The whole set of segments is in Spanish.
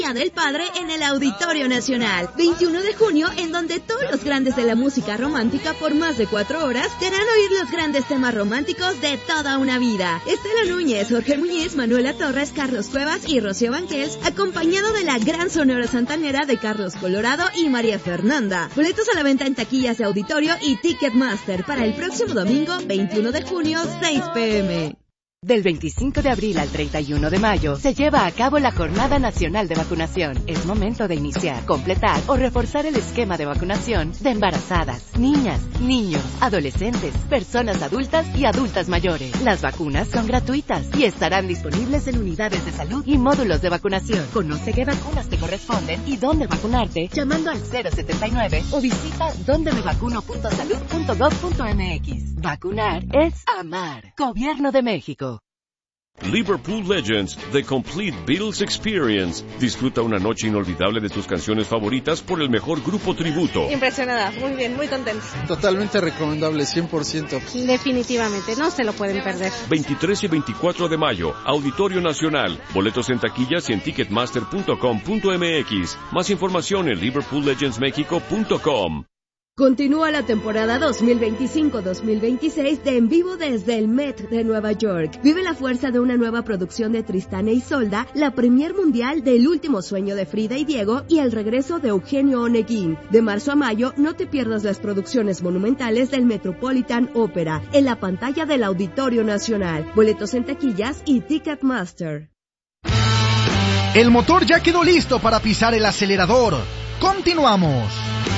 Día del Padre en el Auditorio Nacional. 21 de junio, en donde todos los grandes de la música romántica por más de 4 horas te harán oír los grandes temas románticos de toda una vida. Estela Núñez, Jorge Muñiz, Manuela Torres, Carlos Cuevas y Rocío Banquels, acompañado de la gran Sonora Santanera de Carlos Colorado y María Fernanda. Boletos a la venta en taquillas de auditorio y Ticketmaster para el próximo domingo, 21 de junio, 6 p.m. Del 25 de abril al 31 de mayo se lleva a cabo la Jornada Nacional de Vacunación. Es momento de iniciar, completar o reforzar el esquema de vacunación de embarazadas, niñas, niños, adolescentes, personas adultas y adultas mayores. Las vacunas son gratuitas y estarán disponibles en unidades de salud y módulos de vacunación. Conoce qué vacunas te corresponden y dónde vacunarte llamando al 079 o visita dondemevacuno.salud.gov.mx. Vacunar es amar. Gobierno de México. Liverpool Legends, The Complete Beatles Experience. Disfruta una noche inolvidable de tus canciones favoritas por el mejor grupo tributo. Impresionada, muy bien, muy contenta. Totalmente recomendable, 100%. Definitivamente, no se lo pueden perder. 23 y 24 de mayo, Auditorio Nacional. Boletos en taquillas y en ticketmaster.com.mx. Más información en liverpoollegendsmexico.com. Continúa la temporada 2025-2026 de En Vivo desde el Met de Nueva York. Vive la fuerza de una nueva producción de Tristán e Isolda, la premier mundial del Último Sueño de Frida y Diego y el regreso de Eugenio Oneguín. De marzo a mayo, no te pierdas las producciones monumentales del Metropolitan Opera en la pantalla del Auditorio Nacional. Boletos en taquillas y Ticketmaster. El motor ya quedó listo para pisar el acelerador. Continuamos.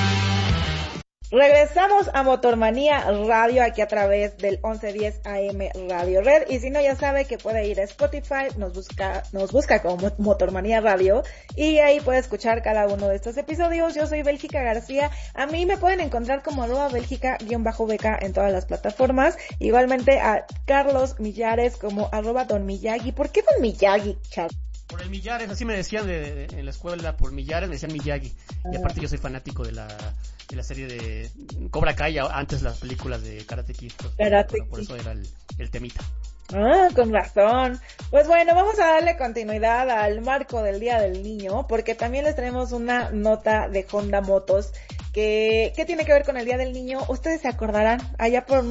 Regresamos a Motormanía Radio aquí a través del 1110 AM Radio Red, y si no, ya sabe que puede ir a Spotify, nos busca como Motormanía Radio y ahí puede escuchar cada uno de estos episodios. Yo soy Bélgica García, a mí me pueden encontrar como @Bélgica_beca en todas las plataformas, igualmente a Carlos Millares como @Don Miyagi. ¿Por qué Don Miyagi, Chad? Por el Millares, así me decían en la escuela, por Millares me decían Miyagi. Y aparte yo soy fanático de la serie de Cobra Kai, antes las películas de Karate Kid. Por eso era el temita. Ah, con razón. Pues bueno, vamos a darle continuidad al marco del Día del Niño, porque también les tenemos una nota de Honda Motos que tiene que ver con el Día del Niño. Ustedes se acordarán, allá por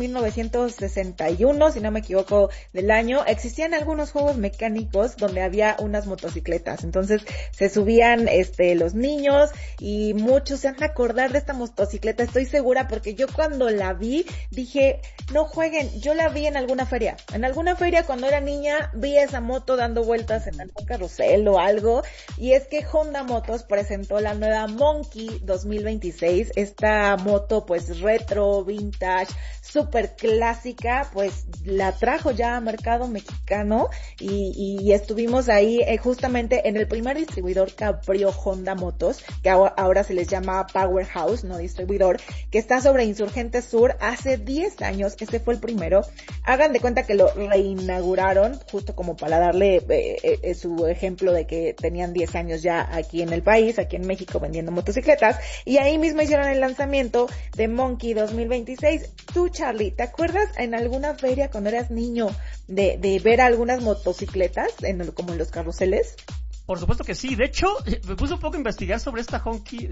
1961, si no me equivoco del año, existían algunos juegos mecánicos donde había unas motocicletas. Entonces se subían los niños y muchos se van a acordar de esta motocicleta, estoy segura, porque yo cuando la vi dije, no jueguen, yo la vi en alguna feria. En alguna feria cuando era niña vi esa moto dando vueltas en algún carrusel o algo, y es que Honda Motos presentó la nueva Monkey 2026, esta moto pues retro, vintage, súper clásica, pues la trajo ya a mercado mexicano y estuvimos ahí justamente en el primer distribuidor que abrió Honda Motos, que ahora se les llama Powerhouse, no distribuidor, que está sobre Insurgentes Sur. Hace 10 años, este fue el primero. Hagan de cuenta que lo reinauguraron, justo como para darle su ejemplo de que tenían 10 años ya aquí en el país, aquí en México, vendiendo motocicletas, y ahí mismo hicieron el lanzamiento de Monkey 2026. Tú, Charlie, ¿te acuerdas en alguna feria cuando eras niño de ver algunas motocicletas como en los carruseles? Por supuesto que sí. De hecho, me puse un poco a investigar sobre esta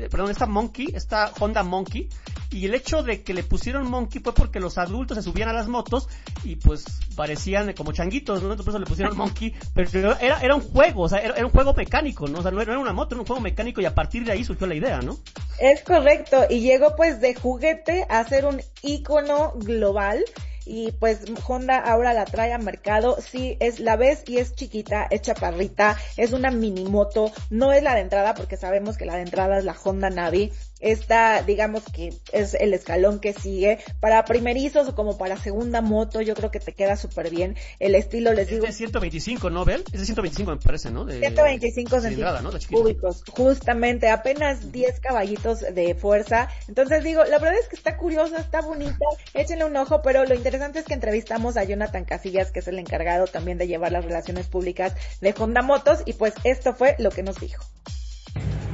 Honda Monkey, y el hecho de que le pusieron Monkey fue porque los adultos se subían a las motos y pues parecían como changuitos, ¿no? Entonces por eso le pusieron Monkey, pero era un juego, o sea, era un juego mecánico, ¿no? O sea, no era una moto, era un juego mecánico, y a partir de ahí surgió la idea, ¿no? Es correcto, y llegó pues de juguete a ser un ícono global. Y pues Honda ahora la trae al mercado. Sí, la ves y es chiquita, es chaparrita, es una mini moto, no es la de entrada porque sabemos que la de entrada es la Honda Navi. Esta, digamos que es el escalón que sigue. Para primerizos o como para segunda moto, yo creo que te queda súper bien. El estilo, les digo. Es de 125, ¿no, Bel? Es de 125 me parece, ¿no? 125 centímetros, ¿no? Cúbicos. Justamente, apenas 10 caballitos de fuerza. Entonces digo, la verdad es que está curiosa, está bonita. Échenle un ojo, pero lo interesante es que entrevistamos a Jonathan Casillas, que es el encargado también de llevar las relaciones públicas de Honda Motos, y pues esto fue lo que nos dijo.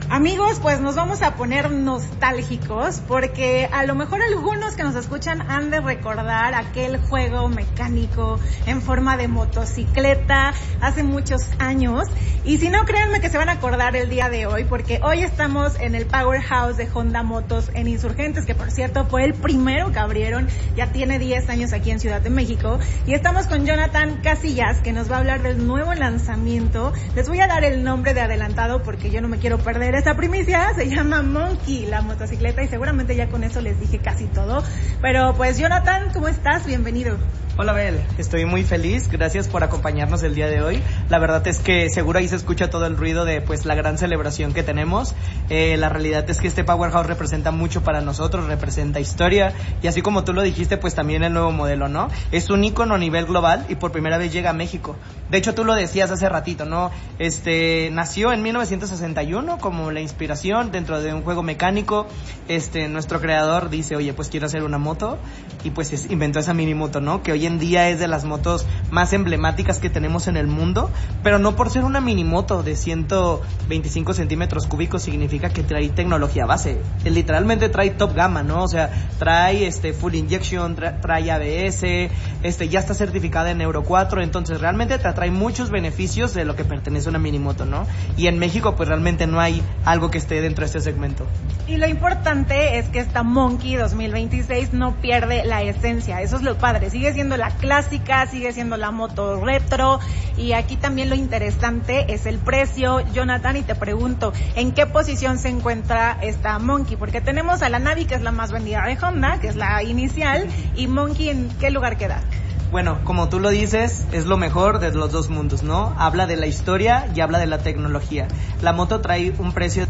Amigos, pues nos vamos a poner nostálgicos porque a lo mejor algunos que nos escuchan han de recordar aquel juego mecánico en forma de motocicleta hace muchos años. Y si no, créanme que se van a acordar el día de hoy, porque hoy estamos en el Powerhouse de Honda Motos en Insurgentes, que por cierto fue el primero que abrieron, ya tiene 10 años aquí en Ciudad de México. Y estamos con Jonathan Casillas, que nos va a hablar del nuevo lanzamiento. Les voy a dar el nombre de adelantado porque yo no me quiero perder esa primicia. Se llama Monkey, la motocicleta, y seguramente ya con eso les dije casi todo. Pero pues Jonathan, ¿cómo estás? Bienvenido. Hola Bel, estoy muy feliz, gracias por acompañarnos el día de hoy. La verdad es que seguro ahí se escucha todo el ruido de pues la gran celebración que tenemos. La realidad es que este Powerhouse representa mucho para nosotros, representa historia, y así como tú lo dijiste, pues también el nuevo modelo, ¿no? Es un ícono a nivel global y por primera vez llega a México. De hecho, tú lo decías hace ratito, ¿no? Nació en 1961 como la inspiración dentro de un juego mecánico. Nuestro creador dice, oye, pues quiero hacer una moto, y pues inventó esa mini moto, ¿no? Que hoy en día es de las motos más emblemáticas que tenemos en el mundo, pero no por ser una mini moto de 125 centímetros cúbicos significa que trae tecnología base. Literalmente trae top gama, ¿no? O sea, trae full injection, trae ABS, ya está certificada en Euro 4, entonces realmente te trae muchos beneficios de lo que pertenece a una mini moto, ¿no? Y en México pues realmente no hay algo que esté dentro de este segmento. Y lo importante es que esta Monkey 2026 no pierde la esencia, eso es lo padre, sigue siendo la clásica, sigue siendo la moto retro, y aquí también lo interesante es el precio, Jonathan, y te pregunto, ¿en qué posición se encuentra esta Monkey? Porque tenemos a la Navi, que es la más vendida de Honda, que es la inicial, y Monkey, ¿en qué lugar queda? Bueno, como tú lo dices, es lo mejor de los dos mundos, ¿no? Habla de la historia y habla de la tecnología. La moto trae un precio de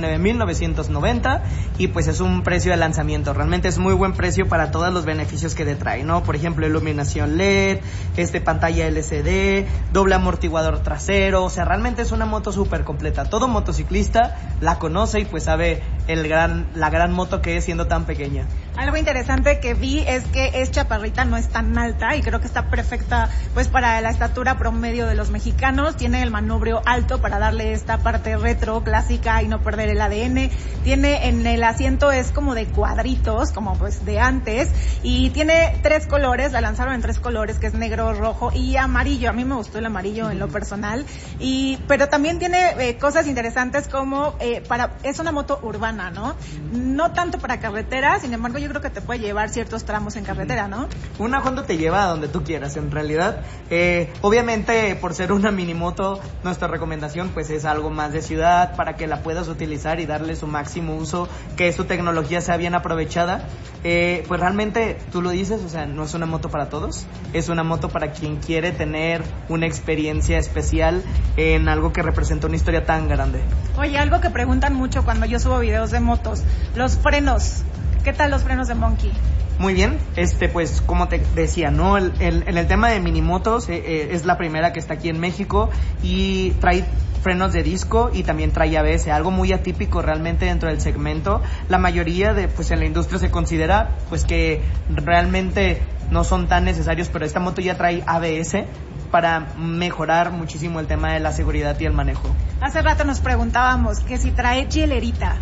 89,990 y pues es un precio de lanzamiento. Realmente es muy buen precio para todos los beneficios que te trae, ¿no? Por ejemplo, iluminación LED, pantalla LCD, doble amortiguador trasero, o sea, realmente es una moto súper completa. Todo motociclista la conoce y pues sabe la gran moto que es siendo tan pequeña. Algo interesante que vi es que es chaparrita, no es tan alta, y creo que está perfecta pues para la estatura promedio de los mexicanos. Tiene el manubrio alto para darle esta parte retro, clásica, y no perder el ADN. Tiene en el asiento, es como de cuadritos, como pues de antes, y tiene 3 colores, la lanzaron en 3 colores, que es negro, rojo y amarillo. A mí me gustó el amarillo en lo personal, pero también tiene cosas interesantes como es una moto urbana, ¿no? No tanto para carretera, sin embargo yo creo que te puede llevar ciertos tramos en carretera, ¿no? Una Honda te lleva a donde tú quieras, en realidad. Obviamente, por ser una mini moto, nuestra recomendación pues es algo más de ciudad, para que la puedas utilizar y darle su máximo uso, que su tecnología sea bien aprovechada. Pues realmente, tú lo dices, o sea, no es una moto para todos, es una moto para quien quiere tener una experiencia especial en algo que representa una historia tan grande. Oye, algo que preguntan mucho cuando yo subo videos de motos, los frenos. ¿Qué tal los frenos de Monkey? Muy bien, pues como te decía, ¿no? En el tema de minimotos, es la primera que está aquí en México y trae frenos de disco y también trae ABS, algo muy atípico realmente dentro del segmento. La mayoría pues en la industria se considera pues que realmente no son tan necesarios, pero esta moto ya trae ABS para mejorar muchísimo el tema de la seguridad y el manejo. Hace rato nos preguntábamos que si trae hielerita.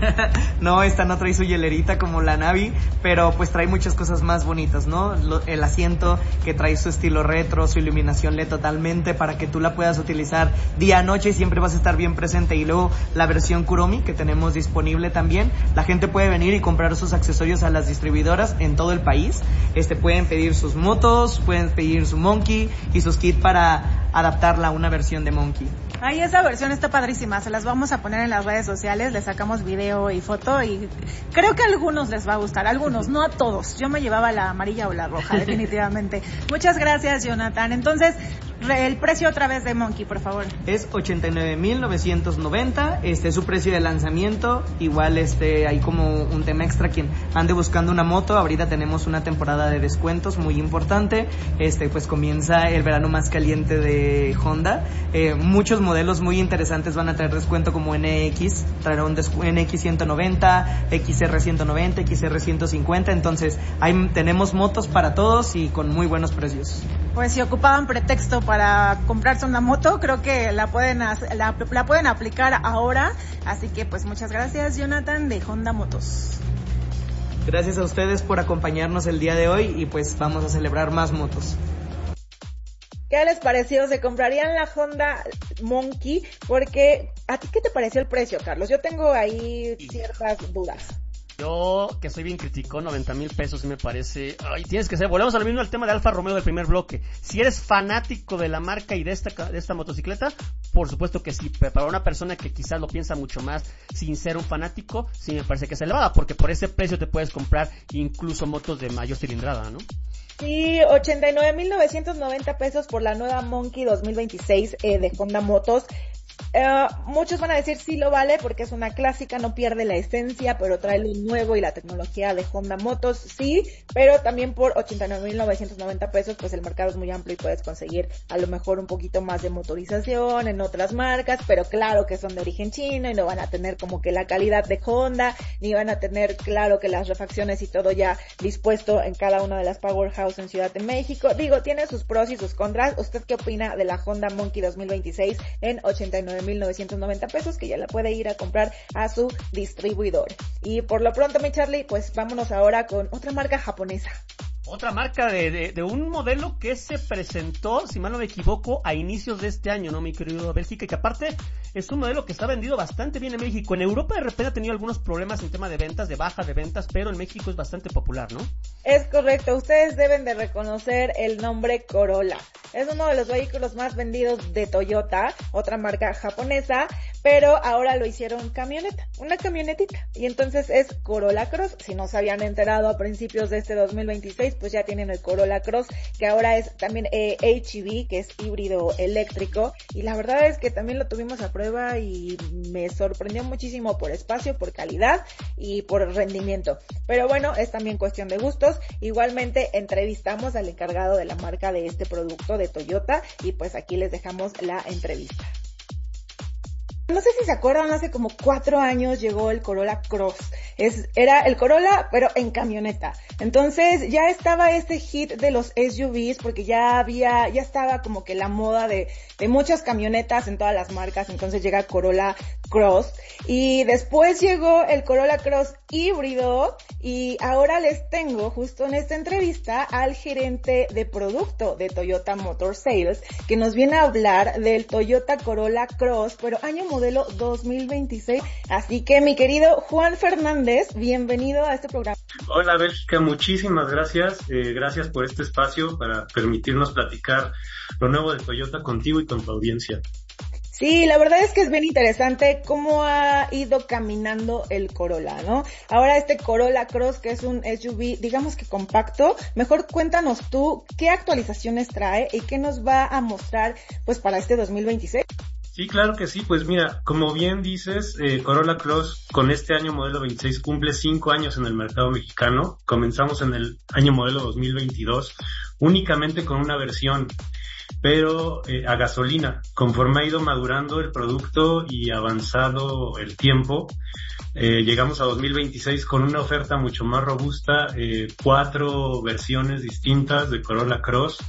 No, esta no trae su hielerita como la Navi, pero pues trae muchas cosas más bonitas, ¿no? El asiento que trae su estilo retro, su iluminación LED totalmente para que tú la puedas utilizar día, noche, y siempre vas a estar bien presente. Y luego la versión Kuromi que tenemos disponible también. La gente puede venir y comprar sus accesorios a las distribuidoras en todo el país. Pueden pedir sus motos, pueden pedir su Monkey y sus kits para adaptarla a una versión de Monkey. Ay, esa versión está padrísima, se las vamos a poner en las redes sociales, le sacamos video y foto y creo que a algunos les va a gustar, algunos, no a todos. Yo me llevaba la amarilla o la roja, definitivamente. Muchas gracias, Jonathan. Entonces, el precio otra vez de Monkey, por favor. Es 89,990, es su precio de lanzamiento. Igual hay como un tema extra, quien ande buscando una moto, ahorita tenemos una temporada de descuentos muy importante. Pues comienza el verano más caliente de Honda. Muchos modelos muy interesantes van a traer descuento, como NX, traerá un NX 190, XR 190, XR 150, entonces tenemos motos para todos y con muy buenos precios. pues si ocupaban pretexto para comprarse una moto, creo que la pueden aplicar ahora. Así que pues muchas gracias, Jonathan, de Honda Motos. Gracias a ustedes por acompañarnos el día de hoy y pues vamos a celebrar más motos. ¿Qué les pareció? ¿Se comprarían la Honda Monkey? Porque, ¿a ti qué te pareció el precio, Carlos? Yo tengo ahí ciertas dudas. Yo, que soy bien criticón, 90,000 pesos me parece. Ay, tienes que ser. Volvemos al mismo al tema de Alfa Romeo del primer bloque. Si eres fanático de la marca y de esta motocicleta, por supuesto que sí. Pero para una persona que quizás lo piensa mucho más sin ser un fanático, sí me parece que es elevada, porque por ese precio te puedes comprar incluso motos de mayor cilindrada, ¿no? Sí, 89,990 pesos por la nueva Monkey 2026 de Honda Motos. Muchos van a decir sí lo vale porque es una clásica, no pierde la esencia, pero trae lo nuevo y la tecnología de Honda Motos, sí, pero también por 89,990 pesos pues el mercado es muy amplio y puedes conseguir a lo mejor un poquito más de motorización en otras marcas, pero claro que son de origen chino y no van a tener como que la calidad de Honda, ni van a tener claro que las refacciones y todo ya dispuesto en cada una de las Powerhouse en Ciudad de México. Digo, tiene sus pros y sus contras. ¿Usted qué opina de la Honda Monkey 2026 en 89,990 pesos, que ya la puede ir a comprar a su distribuidor? Y por lo pronto, mi Charlie, pues vámonos ahora con otra marca japonesa. Otra marca de un modelo que se presentó, si mal no me equivoco, a inicios de este año, ¿no, mi querido Bélgica? Y que aparte es un modelo que está vendido bastante bien en México. En Europa de repente ha tenido algunos problemas en tema de ventas, de baja de ventas, pero en México es bastante popular, ¿no? Es correcto, ustedes deben de reconocer el nombre Corolla. Es uno de los vehículos más vendidos de Toyota, otra marca japonesa, pero ahora lo hicieron camioneta, una camionetita. Y entonces es Corolla Cross. Si no se habían enterado a principios de este 2026, pues ya tienen el Corolla Cross, que ahora es también HEV, que es híbrido eléctrico. Y la verdad es que también lo tuvimos a prueba y me sorprendió muchísimo por espacio, por calidad y por rendimiento. Pero bueno, es también cuestión de gustos. Igualmente entrevistamos al encargado de la marca de este producto de Toyota y pues aquí les dejamos la entrevista. No sé si se acuerdan, hace como 4 años llegó el Corolla Cross. Era el Corolla, pero en camioneta. Entonces ya estaba este hit de los SUVs porque ya estaba como que la moda de muchas camionetas en todas las marcas. Entonces llega Corolla Cross y después llegó el Corolla Cross híbrido y ahora les tengo justo en esta entrevista al gerente de producto de Toyota Motor Sales que nos viene a hablar del Toyota Corolla Cross, pero año modelo 2026. Así que mi querido Juan Fernández, bienvenido a este programa. Hola Bélgica, muchísimas gracias. Gracias por este espacio para permitirnos platicar lo nuevo de Toyota contigo y con tu audiencia. Sí, la verdad es que es bien interesante cómo ha ido caminando el Corolla, ¿no? Ahora este Corolla Cross, que es un SUV, digamos que compacto. Mejor cuéntanos tú qué actualizaciones trae y qué nos va a mostrar pues para este 2026. Sí, claro que sí. Pues mira, como bien dices, Corolla Cross con este año modelo 26 cumple 5 años en el mercado mexicano. Comenzamos en el año modelo 2022 únicamente con una versión, pero a gasolina. Conforme ha ido madurando el producto y avanzado el tiempo, llegamos a 2026 con una oferta mucho más robusta, 4 versiones distintas de Corolla Cross,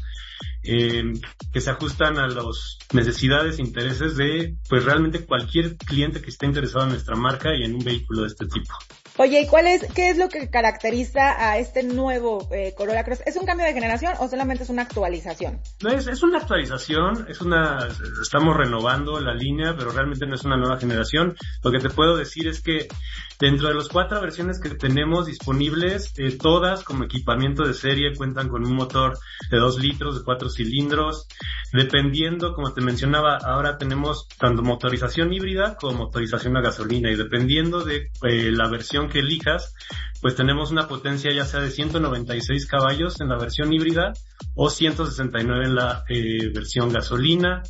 que se ajustan a las necesidades e intereses de pues realmente cualquier cliente que esté interesado en nuestra marca y en un vehículo de este tipo. Oye, ¿y qué es lo que caracteriza a este nuevo Corolla Cross? ¿Es un cambio de generación o solamente es una actualización? No, es una actualización, estamos renovando la línea, pero realmente no es una nueva generación. Lo que te puedo decir es que dentro de las 4 versiones que tenemos disponibles, todas como equipamiento de serie cuentan con un motor de 2 litros, de 4 cilindros. Dependiendo, como te mencionaba, ahora tenemos tanto motorización híbrida como motorización a gasolina, y dependiendo de la versión que elijas, pues tenemos una potencia ya sea de 196 caballos en la versión híbrida o 169 en la versión gasolina.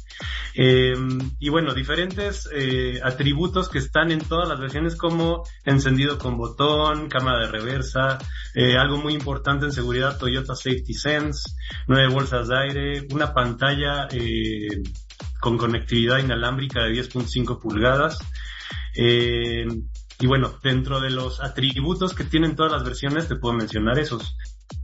Y bueno, diferentes atributos que están en todas las versiones, como encendido con botón, cámara de reversa, algo muy importante en seguridad, Toyota Safety Sense, 9 bolsas de aire, una pantalla con conectividad inalámbrica de 10.5 pulgadas. Y bueno, dentro de los atributos que tienen todas las versiones te puedo mencionar esos.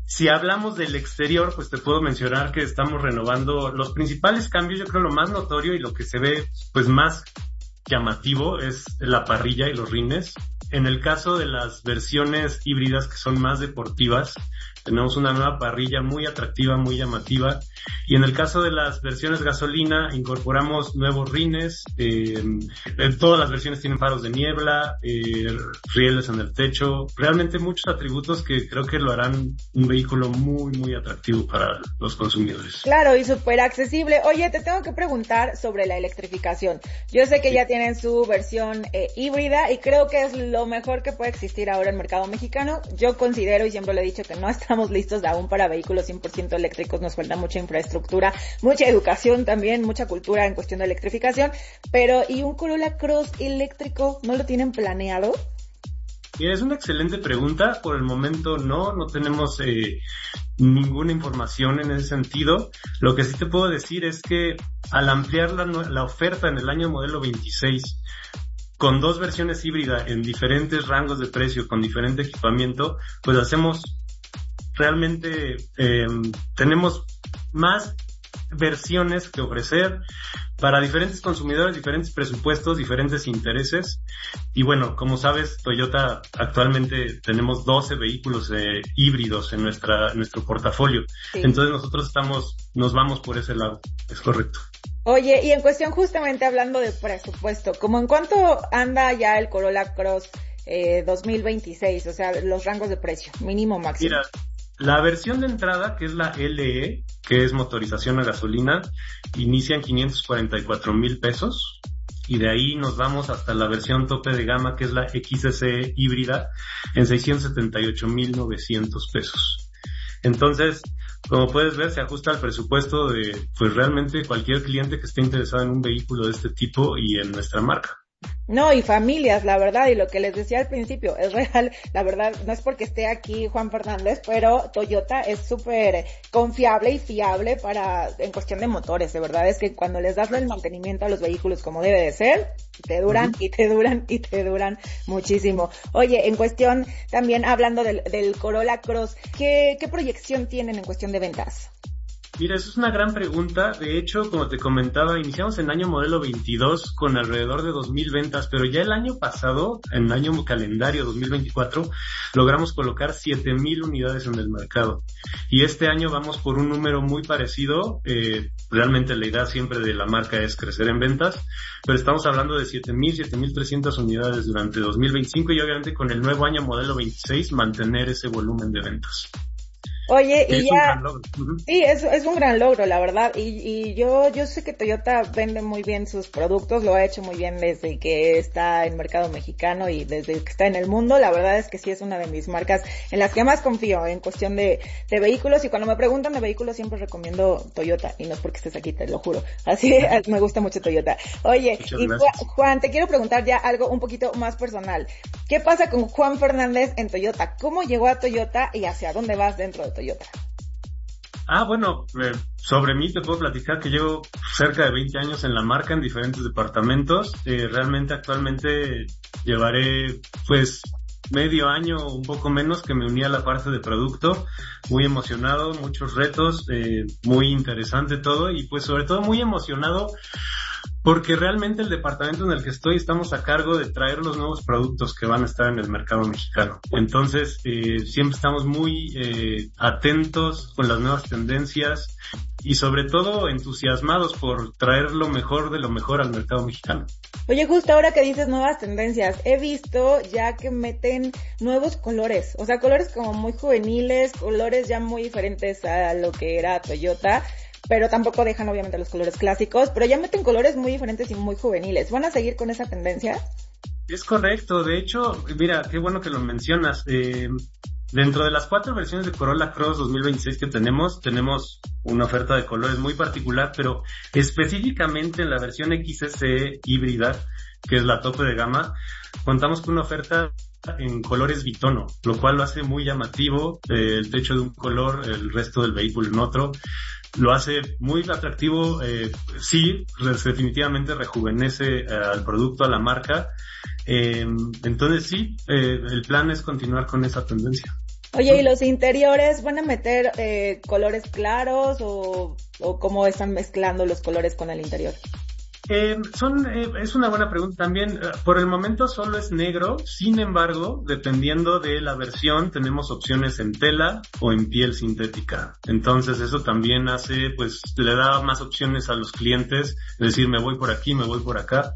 Si hablamos del exterior, pues te puedo mencionar que estamos renovando los principales cambios. Yo creo lo más notorio y lo que se ve pues más llamativo es la parrilla y los rines. En el caso de las versiones híbridas que son más deportivas, tenemos una nueva parrilla muy atractiva, muy llamativa. Y en el caso de las versiones gasolina, incorporamos nuevos rines. Todas las versiones tienen faros de niebla, rieles en el techo. Realmente muchos atributos que creo que lo harán un vehículo muy, muy atractivo para los consumidores. Claro, y súper accesible. Oye, te tengo que preguntar sobre la electrificación. Yo sé que ya tienen su versión híbrida y creo que es lo mejor que puede existir ahora en el mercado mexicano. Yo considero, y siempre lo he dicho, que no estamos listos aún para vehículos 100% eléctricos. Nos falta mucha infraestructura, mucha educación también, mucha cultura en cuestión de electrificación. Pero, ¿y un Corolla Cross eléctrico no lo tienen planeado? Mira, es una excelente pregunta. Por el momento no tenemos ninguna información en ese sentido. Lo que sí te puedo decir es que al ampliar la oferta en el año modelo 26, con 2 versiones híbridas en diferentes rangos de precio, con diferente equipamiento, pues hacemos realmente, tenemos más versiones que ofrecer para diferentes consumidores, diferentes presupuestos, diferentes intereses. Y bueno, como sabes, Toyota actualmente tenemos 12 vehículos híbridos en nuestro portafolio. Sí. Entonces nosotros nos vamos por ese lado. Es correcto. Oye, y en cuestión justamente hablando de presupuesto, ¿cómo en cuánto anda ya el Corolla Cross 2026? O sea, los rangos de precio, mínimo, máximo. Mira, la versión de entrada, que es la LE, que es motorización a gasolina, inicia en 544,000 pesos. Y de ahí nos vamos hasta la versión tope de gama, que es la XSE híbrida, en 678,900 pesos. Entonces, como puedes ver, se ajusta al presupuesto de, pues realmente cualquier cliente que esté interesado en un vehículo de este tipo y en nuestra marca. No, y familias, la verdad, y lo que les decía al principio, es real, la verdad, no es porque esté aquí Juan Fernández, pero Toyota es súper confiable y fiable en cuestión de motores, de verdad, es que cuando les das el mantenimiento a los vehículos como debe de ser, te duran, y te duran, y te duran muchísimo. Oye, en cuestión, también hablando del Corolla Cross, ¿qué proyección tienen en cuestión de ventas? Mira, eso es una gran pregunta. De hecho, como te comentaba, iniciamos en año modelo 22 con alrededor de 2,000 ventas, pero ya el año pasado, en año calendario 2024, logramos colocar 7,000 unidades en el mercado. Y este año vamos por un número muy parecido. Realmente la idea siempre de la marca es crecer en ventas, pero estamos hablando de 7,300 unidades durante 2025 y obviamente con el nuevo año modelo 26 mantener ese volumen de ventas. Oye, y ya, sí, es un gran logro, la verdad, y yo sé que Toyota vende muy bien sus productos, lo ha hecho muy bien desde que está en mercado mexicano y desde que está en el mundo. La verdad es que sí es una de mis marcas en las que más confío en cuestión de vehículos, y cuando me preguntan de vehículos siempre recomiendo Toyota, y no es porque estés aquí, te lo juro, así me gusta mucho Toyota. Oye, y Juan, te quiero preguntar ya algo un poquito más personal. ¿Qué pasa con Juan Fernández en Toyota? ¿Cómo llegó a Toyota y hacia dónde vas dentro de Toyota? Bueno, sobre mí te puedo platicar que llevo cerca de 20 años en la marca, en diferentes departamentos. Realmente actualmente llevaré pues medio año, un poco menos, que me uní a la parte de producto. Muy emocionado, muchos retos, muy interesante todo, y pues sobre todo muy emocionado porque realmente el departamento en el que estoy estamos a cargo de traer los nuevos productos que van a estar en el mercado mexicano. Entonces, siempre estamos muy atentos con las nuevas tendencias y sobre todo entusiasmados por traer lo mejor de lo mejor al mercado mexicano. Oye, justo ahora que dices nuevas tendencias, he visto ya que meten nuevos colores, o sea, colores como muy juveniles, colores ya muy diferentes a lo que era Toyota, pero tampoco dejan obviamente los colores clásicos, pero ya meten colores muy diferentes y muy juveniles. ¿Van a seguir con esa tendencia? Es correcto, de hecho, mira, qué bueno que lo mencionas. Dentro de las 4 versiones de Corolla Cross 2026 que tenemos una oferta de colores muy particular, pero específicamente en la versión XSE híbrida, que es la tope de gama, contamos con una oferta en colores bitono, lo cual lo hace muy llamativo. El techo de un color, el resto del vehículo en otro. Lo hace muy atractivo, sí, definitivamente rejuvenece al producto, a la marca. Entonces sí, el plan es continuar con esa tendencia. Oye, ¿y los interiores van a meter colores claros o cómo están mezclando los colores con el interior? Es una buena pregunta también. Por el momento solo es negro, sin embargo, dependiendo de la versión, tenemos opciones en tela o en piel sintética. Entonces eso también pues le da más opciones a los clientes, es decir, me voy por aquí, me voy por acá.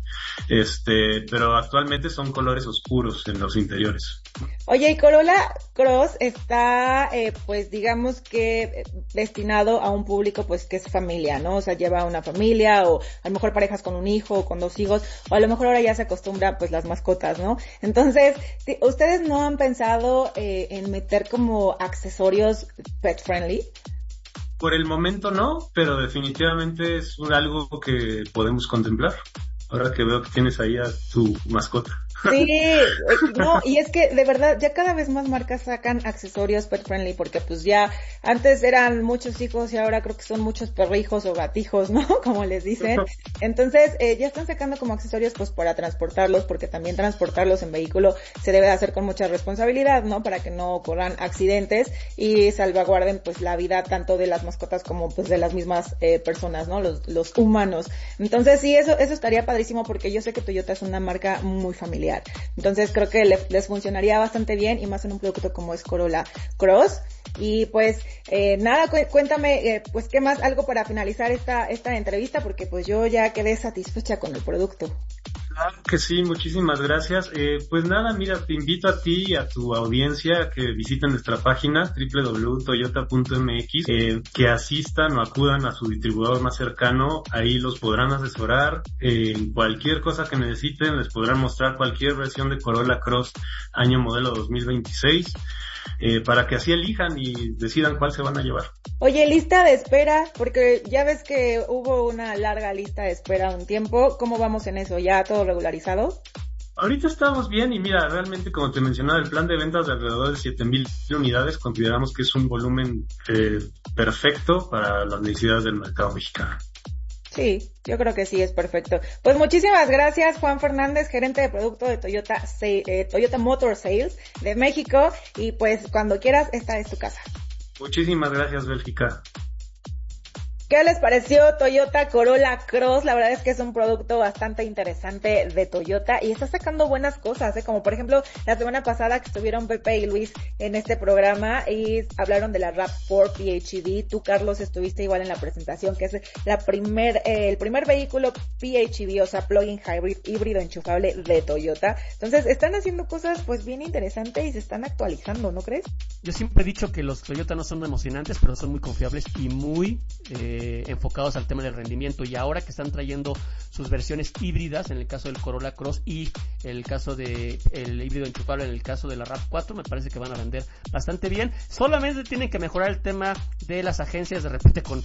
Pero actualmente son colores oscuros en los interiores. Oye, y Corolla Cross está, pues digamos que destinado a un público pues que es familia, ¿no? O sea, lleva a una familia o a lo mejor parejas con un hijo o con 2 hijos, o a lo mejor ahora ya se acostumbra pues las mascotas, ¿no? Entonces, ¿ustedes no han pensado en meter como accesorios pet friendly? Por el momento no, pero definitivamente es algo que podemos contemplar. Ahora que veo que tienes ahí a tu mascota. Sí, no, y es que de verdad ya cada vez más marcas sacan accesorios pet friendly porque pues ya antes eran muchos hijos y ahora creo que son muchos perrijos o gatijos, ¿no? Como les dicen. Entonces ya están sacando como accesorios pues para transportarlos, porque también transportarlos en vehículo se debe hacer con mucha responsabilidad, ¿no? Para que no ocurran accidentes y salvaguarden pues la vida tanto de las mascotas como pues de las mismas personas, ¿no? Los humanos. Entonces sí, eso estaría padrísimo porque yo sé que Toyota es una marca muy familiar. Entonces creo que les funcionaría bastante bien y más en un producto como es Corolla Cross. Y pues nada, cuéntame pues qué más, algo para finalizar esta entrevista, porque pues yo ya quedé satisfecha con el producto. Claro que sí, muchísimas gracias. Pues nada, mira, te invito a ti y a tu audiencia a que visiten nuestra página www.toyota.mx, que asistan o acudan a su distribuidor más cercano. Ahí los podrán asesorar en cualquier cosa que necesiten, les podrán mostrar cualquier versión de Corolla Cross año modelo 2026. Para que así elijan y decidan cuál se van a llevar. Oye, lista de espera, porque ya ves que hubo una larga lista de espera un tiempo. ¿Cómo vamos en eso? ¿Ya todo regularizado? Ahorita estamos bien y mira, realmente como te mencionaba, el plan de ventas de alrededor de 7,000 unidades consideramos que es un volumen perfecto para las necesidades del mercado mexicano. Sí, yo creo que sí, es perfecto. Pues muchísimas gracias, Juan Fernández, gerente de producto de Toyota Motor Sales de México, y pues cuando quieras, esta es tu casa. Muchísimas gracias, Bélgica. ¿Qué les pareció Toyota Corolla Cross? La verdad es que es un producto bastante interesante de Toyota y está sacando buenas cosas, como por ejemplo la semana pasada que estuvieron Pepe y Luis en este programa y hablaron de la RAV4 PHEV. Tú, Carlos, estuviste igual en la presentación, que es el primer vehículo PHEV, o sea, plug-in hybrid, híbrido enchufable de Toyota. Entonces están haciendo cosas pues bien interesantes y se están actualizando, ¿no crees? Yo siempre he dicho que los Toyota no son emocionantes, pero son muy confiables y muy enfocados al tema del rendimiento, y ahora que están trayendo sus versiones híbridas en el caso del Corolla Cross y el caso de el híbrido enchufable en el caso de la RAV4, me parece que van a vender bastante bien. Solamente tienen que mejorar el tema de las agencias de repente con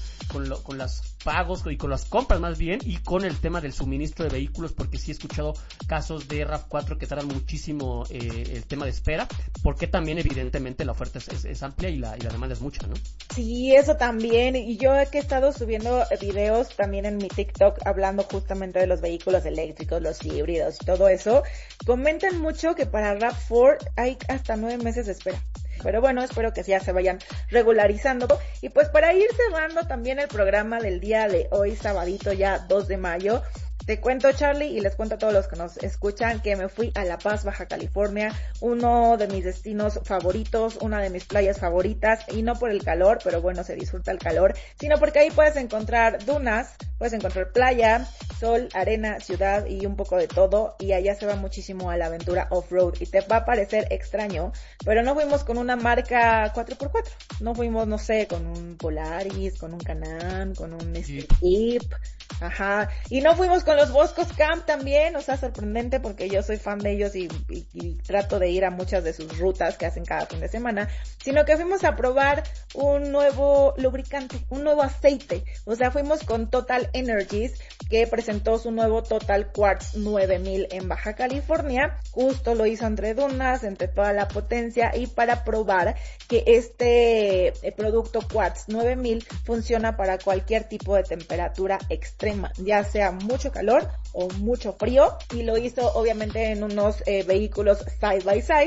los pagos y con las compras más bien, y con el tema del suministro de vehículos, porque sí he escuchado casos de RAV4 que tardan muchísimo el tema de espera, porque también evidentemente la oferta es amplia y la demanda es mucha, ¿no? Sí, eso también, y yo he estado subiendo videos también en mi TikTok hablando justamente de los vehículos eléctricos, los híbridos y todo eso. Comentan mucho que para RAV4 hay hasta 9 meses de espera. Pero bueno, espero que ya se vayan regularizando. Y pues para ir cerrando también el programa del día de hoy, sabadito ya 2 de mayo, te cuento, Charlie, y les cuento a todos los que nos escuchan, que me fui a La Paz, Baja California, uno de mis destinos favoritos, una de mis playas favoritas, y no por el calor, pero bueno, se disfruta el calor, sino porque ahí puedes encontrar dunas, puedes encontrar playa, sol, arena, ciudad y un poco de todo, y allá se va muchísimo a la aventura off-road, y te va a parecer extraño, pero no fuimos con una marca 4x4, no fuimos, no sé, con un Polaris, con un Can-Am, con un Jeep, ajá, y no fuimos con los Boscos Camp también, o sea, sorprendente porque yo soy fan de ellos y trato de ir a muchas de sus rutas que hacen cada fin de semana, sino que fuimos a probar un nuevo lubricante, un nuevo aceite, o sea, fuimos con Total Energies, que presentó su nuevo Total Quartz 9000 en Baja California, justo lo hizo entre dunas, entre toda la potencia, y para probar que este producto Quartz 9000 funciona para cualquier tipo de temperatura extrema, ya sea mucho calor o mucho frío, y lo hizo obviamente en unos vehículos side by side,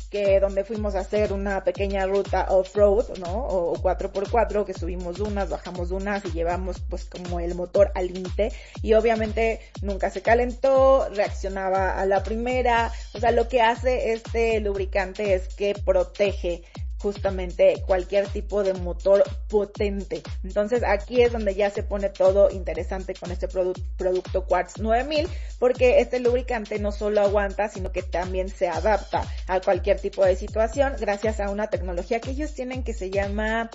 que donde fuimos a hacer una pequeña ruta off-road, ¿no? O 4x4, que subimos dunas, bajamos dunas y llevamos pues como el motor al límite, y obviamente nunca se calentó, reaccionaba a la primera. O sea, lo que hace este lubricante es que protege justamente cualquier tipo de motor potente. Entonces aquí es donde ya se pone todo interesante con este producto Quartz 9000, porque este lubricante no solo aguanta, sino que también se adapta a cualquier tipo de situación gracias a una tecnología que ellos tienen que se llama,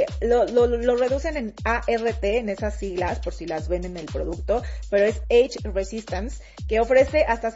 lo reducen en ART, en esas siglas, por si las ven en el producto, pero es Age Resistance, que ofrece hasta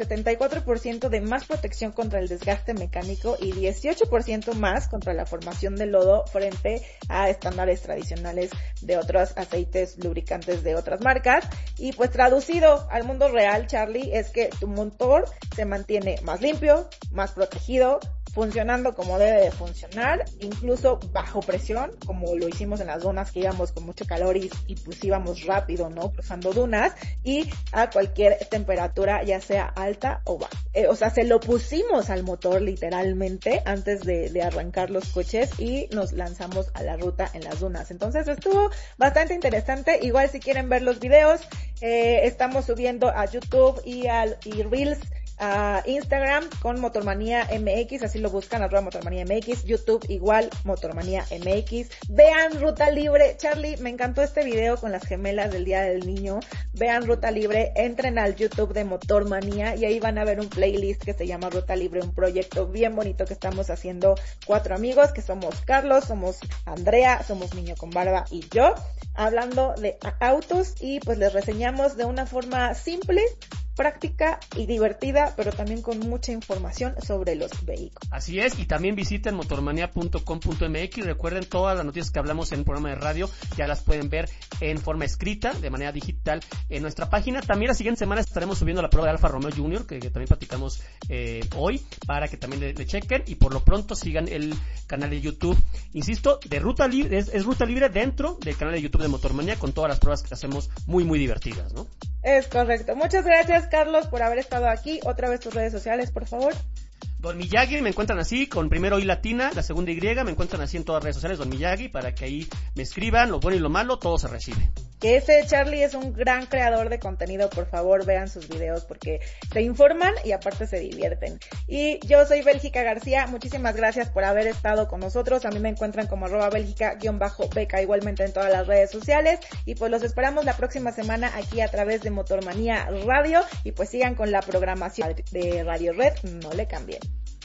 74% de más protección contra el desgaste mecánico y 18% más contra la formación de lodo frente a estándares tradicionales de otros aceites lubricantes de otras marcas. Y pues traducido al mundo real, Charlie, es que tu motor se mantiene más limpio, más protegido, funcionando como debe de funcionar, incluso bajo presión, como lo hicimos en las dunas que íbamos con mucho calor y pues íbamos rápido, ¿no? Cruzando dunas, y a cualquier temperatura, ya sea alta o baja. O sea, se lo pusimos al motor literalmente antes de arrancar los coches y nos lanzamos a la ruta en las dunas. Entonces estuvo bastante interesante. Igual si quieren ver los videos, estamos subiendo a YouTube y Reels, a Instagram con Motormanía MX, así lo buscan, @Motormanía MX, YouTube igual, Motormanía MX. Vean Ruta Libre. Charlie, me encantó este video con las gemelas del Día del Niño. Vean Ruta Libre, entren al YouTube de Motormanía y ahí van a ver un playlist que se llama Ruta Libre, un proyecto bien bonito que estamos haciendo 4 amigos, que somos Carlos, somos Andrea, somos Niño con Barba y yo, hablando de autos, y pues les reseñamos de una forma simple, práctica y divertida, pero también con mucha información sobre los vehículos. Así es, y también visiten motormanía.com.mx. Recuerden, todas las noticias que hablamos en el programa de radio ya las pueden ver en forma escrita, de manera digital, en nuestra página. También la siguiente semana estaremos subiendo la prueba de Alfa Romeo Junior, que también platicamos hoy, para que también le chequen, y por lo pronto sigan el canal de YouTube, insisto, de Ruta Libre, es Ruta Libre dentro del canal de YouTube de Motormanía, con todas las pruebas que hacemos muy, muy divertidas, ¿no? Es correcto. Muchas gracias, Carlos, por haber estado aquí. Otra vez tus redes sociales, por favor. Don Miyagi, me encuentran así, con primero I latina, la segunda Y, me encuentran así en todas las redes sociales, Don Miyagi, para que ahí me escriban, lo bueno y lo malo, todo se recibe. Que ese Charlie es un gran creador de contenido, por favor vean sus videos porque se informan y aparte se divierten. Y yo soy Bélgica García, muchísimas gracias por haber estado con nosotros. A mí me encuentran como @Bélgica_beca igualmente en todas las redes sociales, y pues los esperamos la próxima semana aquí a través de Motormanía Radio, y pues sigan con la programación de Radio Red, no le cambien.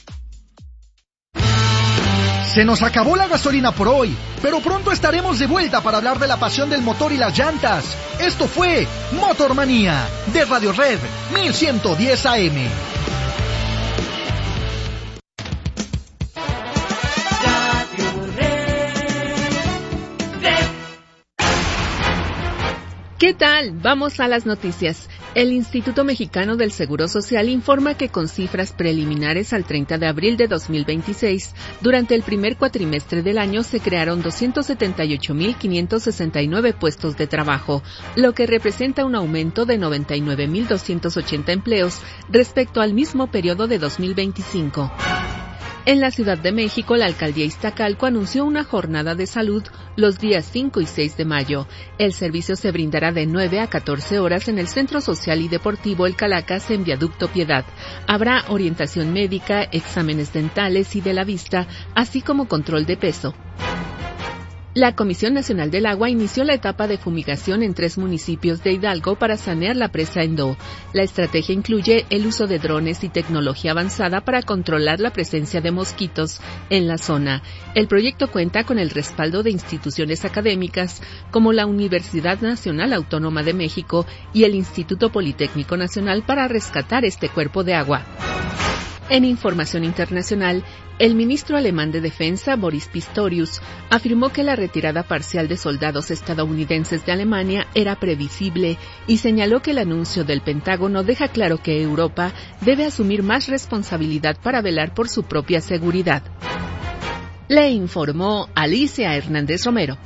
Se nos acabó la gasolina por hoy, pero pronto estaremos de vuelta para hablar de la pasión del motor y las llantas. Esto fue Motormanía, de Radio Red 1110 AM. ¿Qué tal? Vamos a las noticias. El Instituto Mexicano del Seguro Social informa que con cifras preliminares al 30 de abril de 2026, durante el primer cuatrimestre del año se crearon 278.569 puestos de trabajo, lo que representa un aumento de 99.280 empleos respecto al mismo periodo de 2025. En la Ciudad de México, la alcaldía Iztacalco anunció una jornada de salud los días 5 y 6 de mayo. El servicio se brindará de 9 a 14 horas en el Centro Social y Deportivo El Calacas en Viaducto Piedad. Habrá orientación médica, exámenes dentales y de la vista, así como control de peso. La Comisión Nacional del Agua inició la etapa de fumigación en 3 municipios de Hidalgo para sanear la presa Endó. La estrategia incluye el uso de drones y tecnología avanzada para controlar la presencia de mosquitos en la zona. El proyecto cuenta con el respaldo de instituciones académicas como la Universidad Nacional Autónoma de México y el Instituto Politécnico Nacional para rescatar este cuerpo de agua. En información internacional, el ministro alemán de Defensa, Boris Pistorius, afirmó que la retirada parcial de soldados estadounidenses de Alemania era previsible y señaló que el anuncio del Pentágono deja claro que Europa debe asumir más responsabilidad para velar por su propia seguridad. Le informó Alicia Hernández Romero.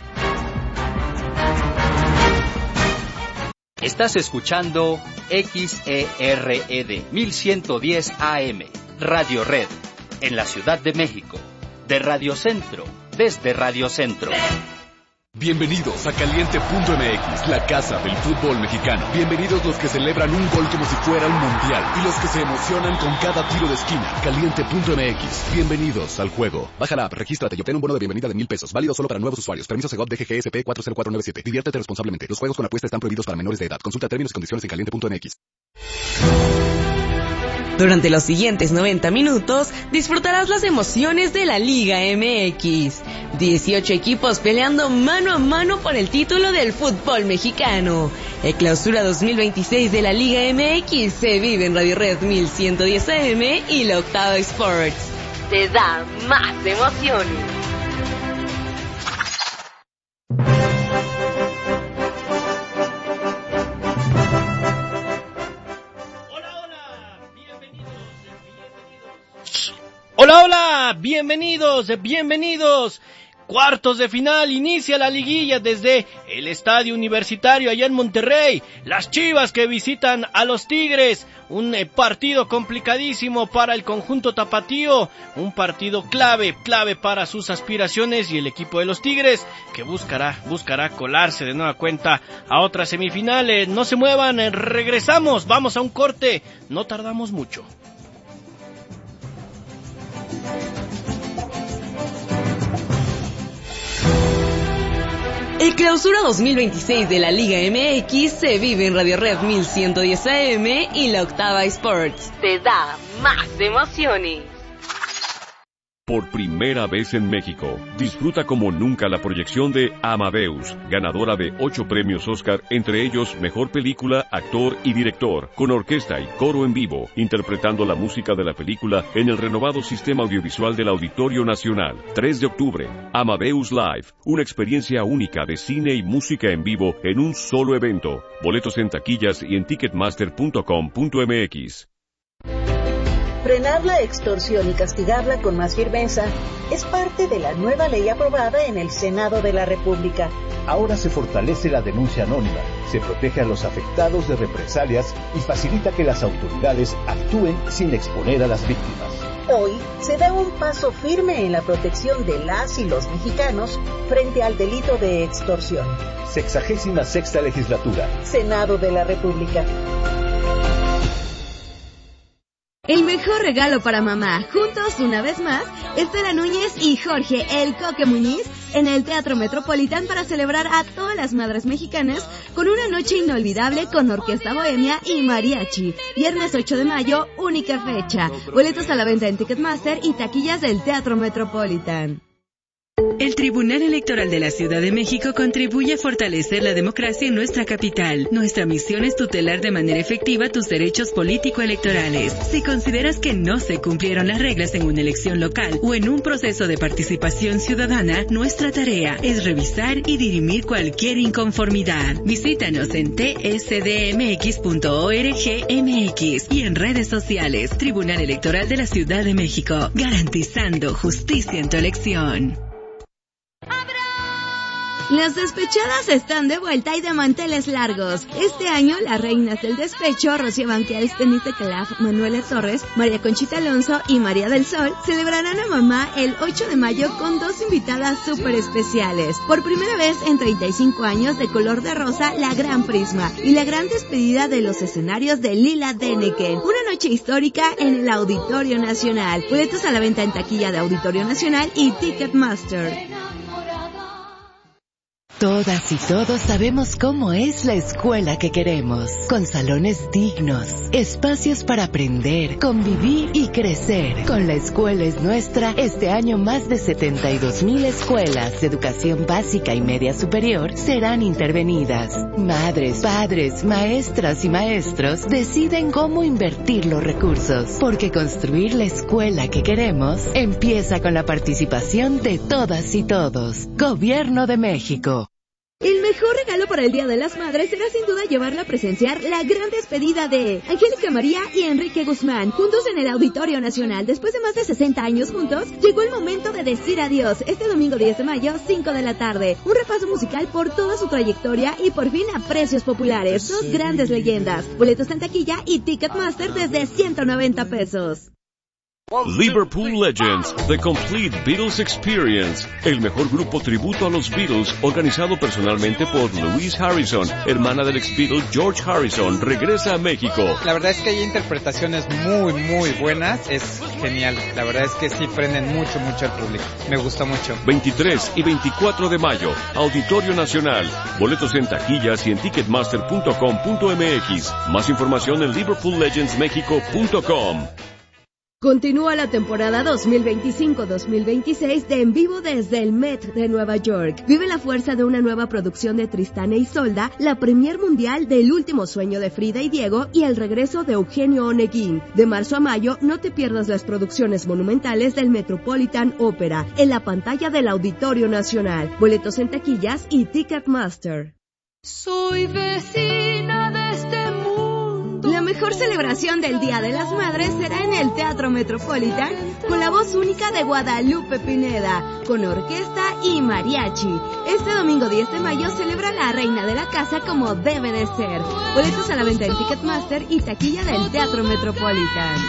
Estás escuchando XERED 1110 AM, Radio Red, en la Ciudad de México. De Radio Centro, desde Radio Centro. Bienvenidos a Caliente.mx, la casa del fútbol mexicano. Bienvenidos los que celebran un gol como si fuera un mundial y los que se emocionan con cada tiro de esquina. Caliente.mx, bienvenidos al juego. Baja la app, regístrate y obtén un bono de bienvenida de $1,000. Válido solo para nuevos usuarios. Permiso Segov DGGSP 40497. Diviértete responsablemente. Los juegos con apuesta están prohibidos para menores de edad. Consulta términos y condiciones en Caliente.mx. Durante los siguientes 90 minutos, disfrutarás las emociones de la Liga MX. 18 equipos peleando mano a mano por el título del fútbol mexicano. El clausura 2026 de la Liga MX se vive en Radio Red 1110 AM y la Octava Sports. Te da más emociones. Hola, bienvenidos. Cuartos de final, inicia la liguilla desde el Estadio Universitario allá en Monterrey. Las Chivas que visitan a los Tigres. Un partido complicadísimo para el conjunto tapatío. Un partido clave para sus aspiraciones y el equipo de los Tigres que buscará colarse de nueva cuenta a otras semifinales. No se muevan, regresamos, vamos a un corte, no tardamos mucho. El clausura 2026 de la Liga MX se vive en Radio Red 1110 AM y la Octava Sports. Te da más emociones. Por primera vez en México, disfruta como nunca la proyección de Amadeus, ganadora de 8 premios Oscar, entre ellos Mejor Película, Actor y Director, con orquesta y coro en vivo, interpretando la música de la película en el renovado sistema audiovisual del Auditorio Nacional. 3 de octubre, Amadeus Live, una experiencia única de cine y música en vivo en un solo evento. Boletos en taquillas y en ticketmaster.com.mx. Frenar la extorsión y castigarla con más firmeza es parte de la nueva ley aprobada en el Senado de la República. Ahora se fortalece la denuncia anónima, se protege a los afectados de represalias y facilita que las autoridades actúen sin exponer a las víctimas. Hoy se da un paso firme en la protección de las y los mexicanos frente al delito de extorsión. 66ª Legislatura. Senado de la República. El mejor regalo para mamá, juntos una vez más, Estela Núñez y Jorge El Coque Muñiz en el Teatro Metropolitan para celebrar a todas las madres mexicanas con una noche inolvidable con orquesta bohemia y mariachi. Viernes 8 de mayo, única fecha. Boletos a la venta en Ticketmaster y taquillas del Teatro Metropolitan. El Tribunal Electoral de la Ciudad de México contribuye a fortalecer la democracia en nuestra capital. Nuestra misión es tutelar de manera efectiva tus derechos político-electorales. Si consideras que no se cumplieron las reglas en una elección local o en un proceso de participación ciudadana, nuestra tarea es revisar y dirimir cualquier inconformidad. Visítanos en tsdmx.org.mx y en redes sociales. Tribunal Electoral de la Ciudad de México, garantizando justicia en tu elección. Las despechadas están de vuelta y de manteles largos. Este año, las reinas del despecho, Rocío Banquels, Denise Calaf, Manuela Torres, María Conchita Alonso y María del Sol, celebrarán a mamá el 8 de mayo con 2 invitadas súper especiales. Por primera vez en 35 años, de color de rosa, la Gran Prisma y la gran despedida de los escenarios de Lila Denneken. Una noche histórica en el Auditorio Nacional. Boletos a la venta en taquilla de Auditorio Nacional y Ticketmaster. Todas y todos sabemos cómo es la escuela que queremos, con salones dignos, espacios para aprender, convivir y crecer. Con La Escuela es Nuestra, este año más de 72,000 escuelas de educación básica y media superior serán intervenidas. Madres, padres, maestras y maestros deciden cómo invertir los recursos, porque construir la escuela que queremos empieza con la participación de todas y todos. Gobierno de México. El mejor regalo para el Día de las Madres será sin duda llevarla a presenciar la gran despedida de Angélica María y Enrique Guzmán, juntos en el Auditorio Nacional. Después de más de 60 años juntos, llegó el momento de decir adiós. Este domingo 10 de mayo, 5 de la tarde. Un repaso musical por toda su trayectoria y por fin a precios populares. 2 grandes leyendas. Boletos en taquilla y Ticketmaster desde $190. Liverpool Legends, The Complete Beatles Experience, el mejor grupo tributo a los Beatles, organizado personalmente por Louise Harrison, hermana del ex Beatle George Harrison, regresa a México. La verdad es que hay interpretaciones muy buenas, es genial, la verdad es que sí prenden mucho al público, me gustó mucho. 23 y 24 de mayo, Auditorio Nacional, boletos en taquillas y en ticketmaster.com.mx, más información en liverpoollegendsmexico.com. Continúa la temporada 2025-2026 de En Vivo desde el Met de Nueva York. Vive la fuerza de una nueva producción de Tristán e Isolda, la premier mundial del último sueño de Frida y Diego y el regreso de Eugenio Oneguín. De marzo a mayo, no te pierdas las producciones monumentales del Metropolitan Opera en la pantalla del Auditorio Nacional. Boletos en taquillas y Ticketmaster. Soy vecina de este mundo. La mejor celebración del Día de las Madres será en el Teatro Metropolitan con la voz única de Guadalupe Pineda, con orquesta y mariachi. Este domingo 10 de mayo celebra la reina de la casa como debe de ser. Boletos a la venta en Ticketmaster y taquilla del Teatro Metropolitan.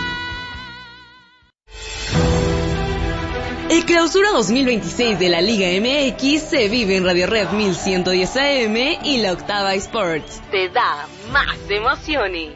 El Clausura 2026 de la Liga MX se vive en Radio Red 1110 AM y la Octava Sports. Te da más emociones.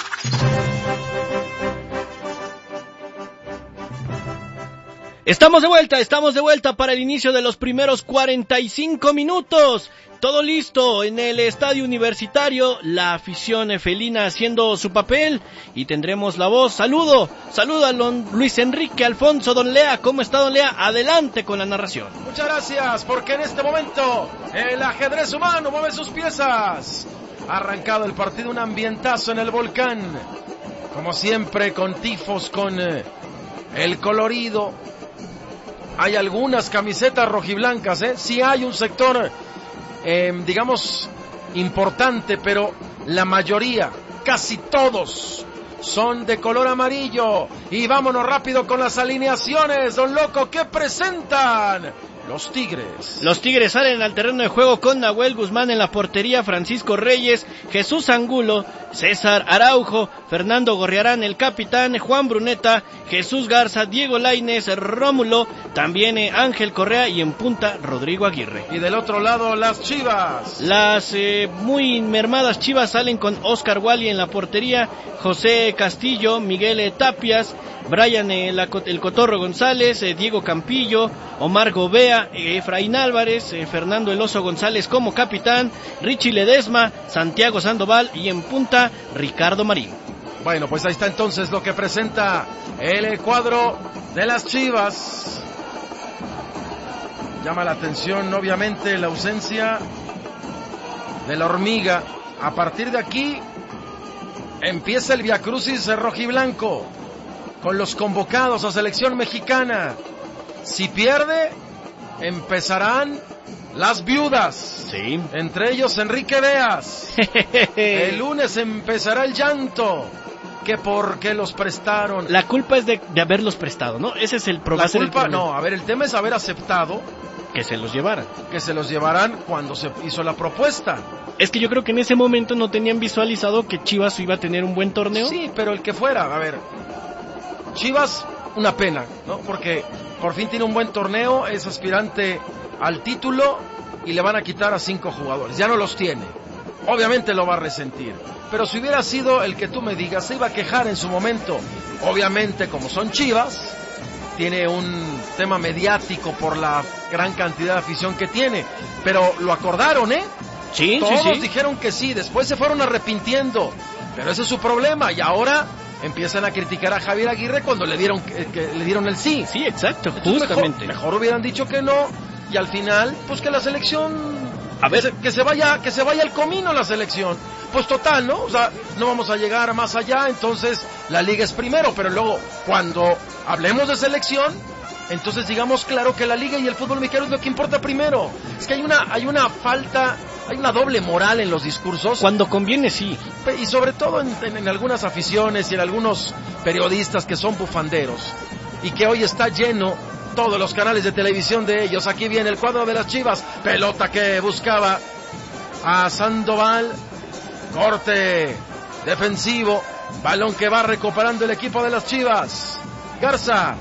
Estamos de vuelta para el inicio de los primeros 45 minutos. Todo listo en el Estadio Universitario, la afición felina haciendo su papel y tendremos la voz. Saludo a don Luis Enrique Alfonso. Don Lea, ¿cómo está don Lea? Adelante con la narración. Muchas gracias, porque en este momento el ajedrez humano mueve sus piezas. Ha arrancado el partido, un ambientazo en el Volcán. Como siempre, con tifos, con el colorido. Hay algunas camisetas rojiblancas, sí hay un sector, digamos, importante, pero la mayoría, casi todos, son de color amarillo. Y vámonos rápido con las alineaciones, don Loco, ¿qué presentan? Los Tigres. Los Tigres salen al terreno de juego con Nahuel Guzmán en la portería, Francisco Reyes, Jesús Angulo, César Araujo, Fernando Gorriarán, el capitán, Juan Bruneta, Jesús Garza, Diego Lainez, Rómulo, también Ángel Correa y en punta Rodrigo Aguirre. Y del otro lado las Chivas. Las muy mermadas Chivas salen con Oscar Wally en la portería, José Castillo, Miguel Tapias, Brian el Cotorro González, Diego Campillo, Omar Gobea, Efraín Álvarez, Fernando El Oso González como capitán, Richie Ledesma, Santiago Sandoval y en punta Ricardo Marín. Bueno, pues ahí está entonces lo que presenta el cuadro de las Chivas. Llama la atención obviamente la ausencia de la hormiga. A partir de aquí empieza el viacrucis rojiblanco con los convocados a selección mexicana. Si pierde, empezarán las viudas. Sí. Entre ellos Enrique Beas. El lunes empezará el llanto. Que por qué los prestaron. La culpa es de haberlos prestado, ¿no? Ese es el problema. La culpa, no, a ver, el tema es haber aceptado que se los llevaran. Que se los llevaran cuando se hizo la propuesta. Es que yo creo que en ese momento no tenían visualizado que Chivas iba a tener un buen torneo. Sí, pero el que fuera, a ver, Chivas, una pena, ¿no? Porque por fin tiene un buen torneo, es aspirante al título y le van a quitar a 5 jugadores. Ya no los tiene. Obviamente lo va a resentir. Pero si hubiera sido el que tú me digas, se iba a quejar en su momento. Obviamente, como son Chivas, tiene un tema mediático por la gran cantidad de afición que tiene. Pero lo acordaron, ¿eh? Sí, Todos dijeron que sí, después se fueron arrepintiendo. Pero ese es su problema y ahora empiezan a criticar a Javier Aguirre cuando le dieron el sí. Sí, exacto, entonces justamente. Mejor hubieran dicho que no y al final, pues que la selección, a ver, que se vaya el comino la selección. Pues total, ¿no? O sea, no vamos a llegar más allá, entonces la liga es primero, pero luego cuando hablemos de selección, entonces digamos claro que la liga y el fútbol mexicano es lo que importa primero. Es que hay una falta, hay una doble moral en los discursos. Cuando conviene, sí. Y sobre todo en algunas aficiones y en algunos periodistas que son bufanderos y que hoy está lleno todos los canales de televisión de ellos. Aquí viene el cuadro de las Chivas, pelota que buscaba a Sandoval, corte defensivo, balón que va recuperando el equipo de las Chivas. Garza,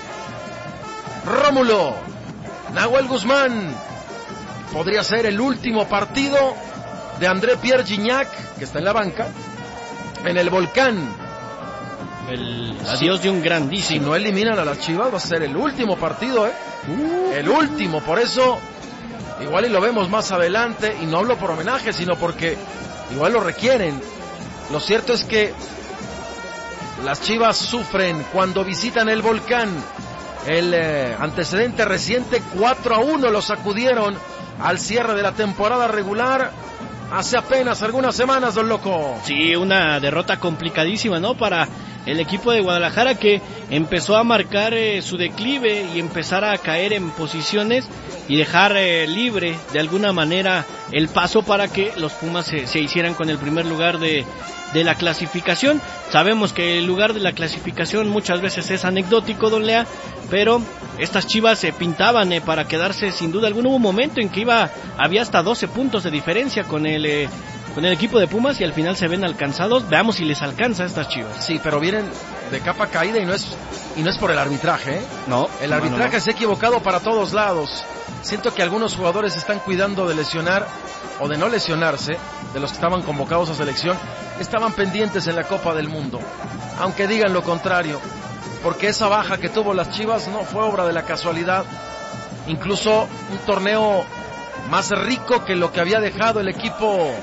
Rómulo, Nahuel Guzmán. Podría ser el último partido de André Pierre Gignac, que está en la banca, en el Volcán. El adiós de un grandísimo. Si no eliminan a las Chivas, va a ser el último partido, el último. Por eso, igual y lo vemos más adelante, y no hablo por homenaje, sino porque igual lo requieren. Lo cierto es que las Chivas sufren cuando visitan el Volcán. El antecedente reciente, 4-1 los sacudieron al cierre de la temporada regular hace apenas algunas semanas, don Loco. Sí, una derrota complicadísima, ¿no? Para el equipo de Guadalajara, que empezó a marcar su declive y empezar a caer en posiciones y dejar libre de alguna manera el paso para que los Pumas se hicieran con el primer lugar de la clasificación. Sabemos que el lugar de la clasificación muchas veces es anecdótico, don Lea, pero estas Chivas se pintaban para quedarse sin duda alguna. Hubo un momento en que había hasta 12 puntos de diferencia con el equipo de Pumas y al final se ven alcanzados. Veamos si les alcanza a estas Chivas. Sí, pero vienen de capa caída y no es por el arbitraje, ¿eh? No. El arbitraje se ha equivocado para todos lados. Siento que algunos jugadores están cuidando de lesionar o de no lesionarse, de los que estaban convocados a selección, estaban pendientes en la Copa del Mundo, aunque digan lo contrario, porque esa baja que tuvo las Chivas no fue obra de la casualidad. Incluso un torneo más rico que lo que había dejado el equipo,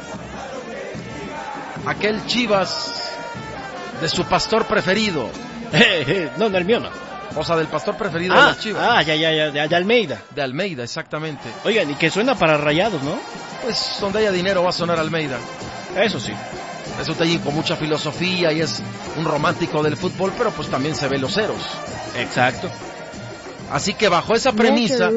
aquel Chivas de su pastor preferido. No, el mío no. O sea, del pastor preferido de las Chivas. Ya, de Almeida. De Almeida, exactamente. Oigan, y que suena para Rayados, ¿no? Pues donde haya dinero va a sonar Almeida. Eso sí. Es un taller con mucha filosofía y es un romántico del fútbol, pero pues también se ve los ceros. Exacto. Así que bajo esa premisa...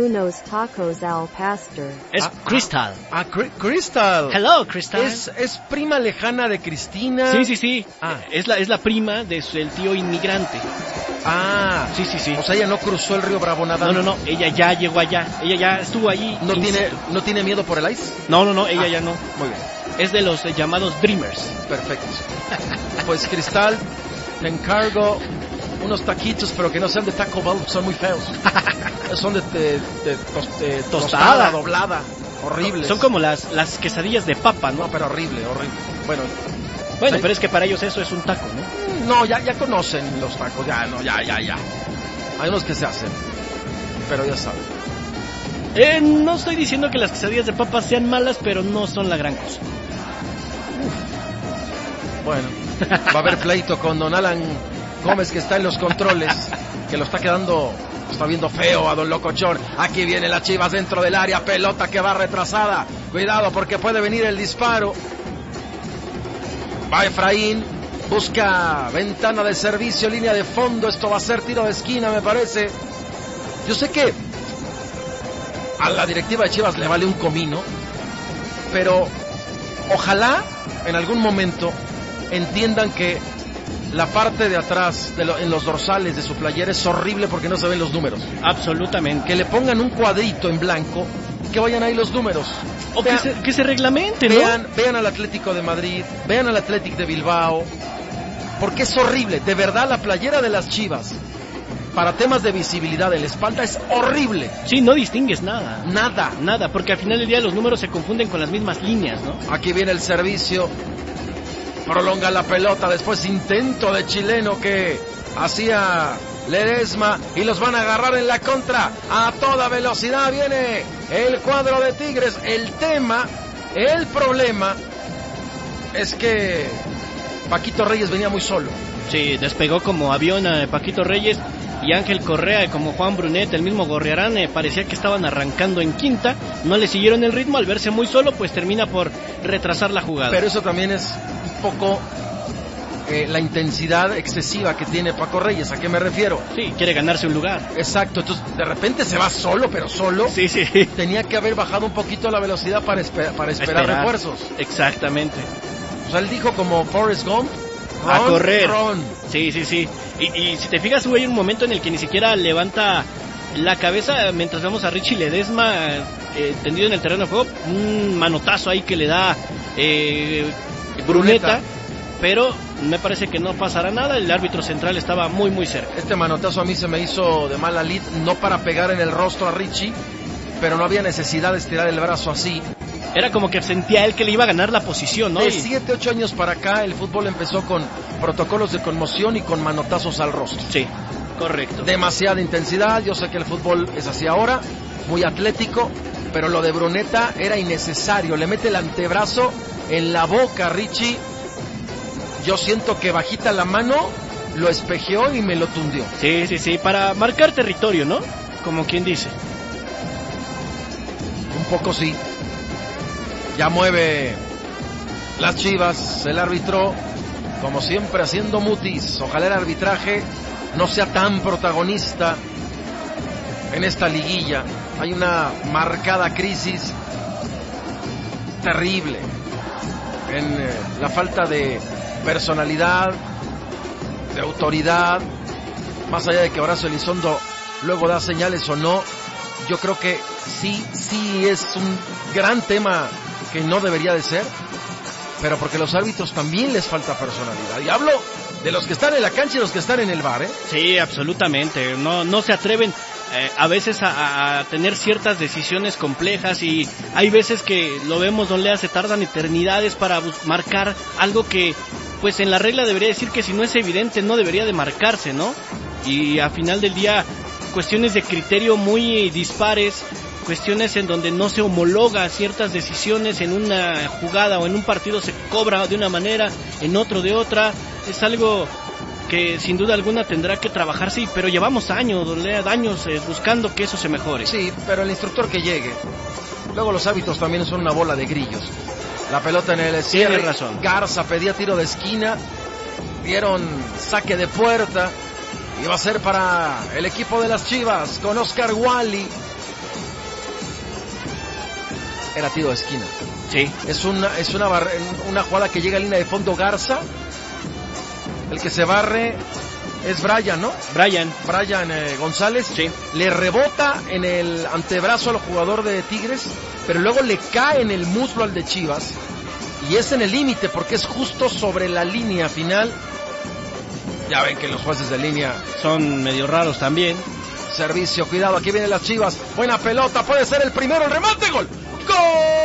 Es Crystal. Crystal. Hello, Crystal. Es prima lejana de Cristina. Sí. Es la prima del tío inmigrante. Sí. O sea, ella no cruzó el río Bravo nadando. No, ella ya llegó allá. Ella ya estuvo allí. ¿No tiene miedo por el ice? No, ella ya no. Muy bien. Es de los llamados Dreamers. Perfecto. Pues Cristal, te encargo unos taquitos, pero que no sean de Taco Bell, son muy feos. Son de tostada, doblada, horribles. Son como las quesadillas de papa, ¿no? No, pero horrible. Bueno, ¿sí? Pero es que para ellos eso es un taco, ¿no? No, ya conocen los tacos, ya. Hay unos que se hacen, pero ya saben. No estoy diciendo que las quesadillas de papa sean malas, pero no son la gran cosa. Bueno, va a haber pleito con don Alan Gómez, que está en los controles, que lo está viendo feo a don Locochón. Aquí viene la Chivas dentro del área, pelota que va retrasada. Cuidado porque puede venir el disparo. Va Efraín, busca ventana de servicio, línea de fondo. Esto va a ser tiro de esquina, me parece. Yo sé que a la directiva de Chivas le vale un comino, pero ojalá en algún momento entiendan que la parte de atrás, en los dorsales de su playera, es horrible porque no se ven los números. Absolutamente. Que le pongan un cuadrito en blanco, que vayan ahí los números. O que se reglamente, ¿no? Vean al Atlético de Madrid, vean al Atlético de Bilbao, porque es horrible. De verdad, la playera de las Chivas, para temas de visibilidad en la espalda, es horrible. Sí, no distingues nada. Nada, porque al final del día los números se confunden con las mismas líneas, ¿no? Aquí viene el servicio. Prolonga la pelota, después intento de chileno que hacía Ledesma y los van a agarrar en la contra. A toda velocidad viene el cuadro de Tigres. El problema es que Paquito Reyes venía muy solo. Sí, despegó como avión a Paquito Reyes y Ángel Correa, como Juan Brunet, el mismo Gorriarán, parecía que estaban arrancando en quinta. No le siguieron el ritmo, al verse muy solo, pues termina por retrasar la jugada. Pero eso también es poco la intensidad excesiva que tiene Paco Reyes. ¿A qué me refiero? Sí, quiere ganarse un lugar. Exacto, entonces de repente se va solo, pero solo. Sí. Tenía que haber bajado un poquito la velocidad para esperar refuerzos. Exactamente. O sea, él dijo como Forrest Gump, a correr. Ron. Sí. Y si te fijas, hay un momento en el que ni siquiera levanta la cabeza mientras vemos a Richie Ledesma tendido en el terreno de juego. Un manotazo ahí que le da Bruneta. pero me parece que no pasará nada. El árbitro central estaba muy muy cerca. Este manotazo a mí se me hizo de mala lid, no para pegar en el rostro a Richie, pero no había necesidad de estirar el brazo así. Era como que sentía él que le iba a ganar la posición, ¿no? De 7, 8 años para acá el fútbol empezó con protocolos de conmoción y con manotazos al rostro. Sí, correcto. Demasiada intensidad, yo sé que el fútbol es así ahora, muy atlético, pero lo de Bruneta era innecesario. Le mete el antebrazo en la boca a Richie. Yo siento que bajita la mano, lo espejeó y me lo tundió. Sí, para marcar territorio, ¿no? Como quien dice. Un poco sí. Ya mueve las Chivas, el árbitro, como siempre haciendo mutis. Ojalá el arbitraje no sea tan protagonista en esta liguilla. Hay una marcada crisis terrible en la falta de personalidad, de autoridad. Más allá de que Horacio Elizondo luego da señales o no, yo creo que sí es un gran tema que no debería de ser, pero porque a los árbitros también les falta personalidad. Y hablo de los que están en la cancha y los que están en el bar, ¿eh? Sí, absolutamente. No se atreven a veces a tener ciertas decisiones complejas, y hay veces que lo vemos, Don Lea, se tardan eternidades para marcar algo que, pues en la regla debería decir que si no es evidente no debería de marcarse, ¿no? Y a final del día, cuestiones de criterio muy dispares, cuestiones en donde no se homologa ciertas decisiones en una jugada o en un partido se cobra de una manera, en otro de otra. Es algo que sin duda alguna tendrá que trabajarse, pero llevamos años buscando que eso se mejore. Sí, pero el instructor que llegue. Luego los árbitros también son una bola de grillos. La pelota en el cierre. Tiene razón. Garza pedía tiro de esquina, dieron saque de puerta y va a ser para el equipo de las Chivas con Oscar Wally. Era tiro de esquina. Sí. Es una jugada que llega a línea de fondo Garza. El que se barre es Brian, ¿no? Brian González. Sí. Le rebota en el antebrazo al jugador de Tigres, pero luego le cae en el muslo al de Chivas. Y es en el límite porque es justo sobre la línea final. Ya ven que los jueces de línea son medio raros también. Servicio, cuidado, aquí vienen las Chivas. Buena pelota, puede ser el primero, el remate, gol. ¡Gol!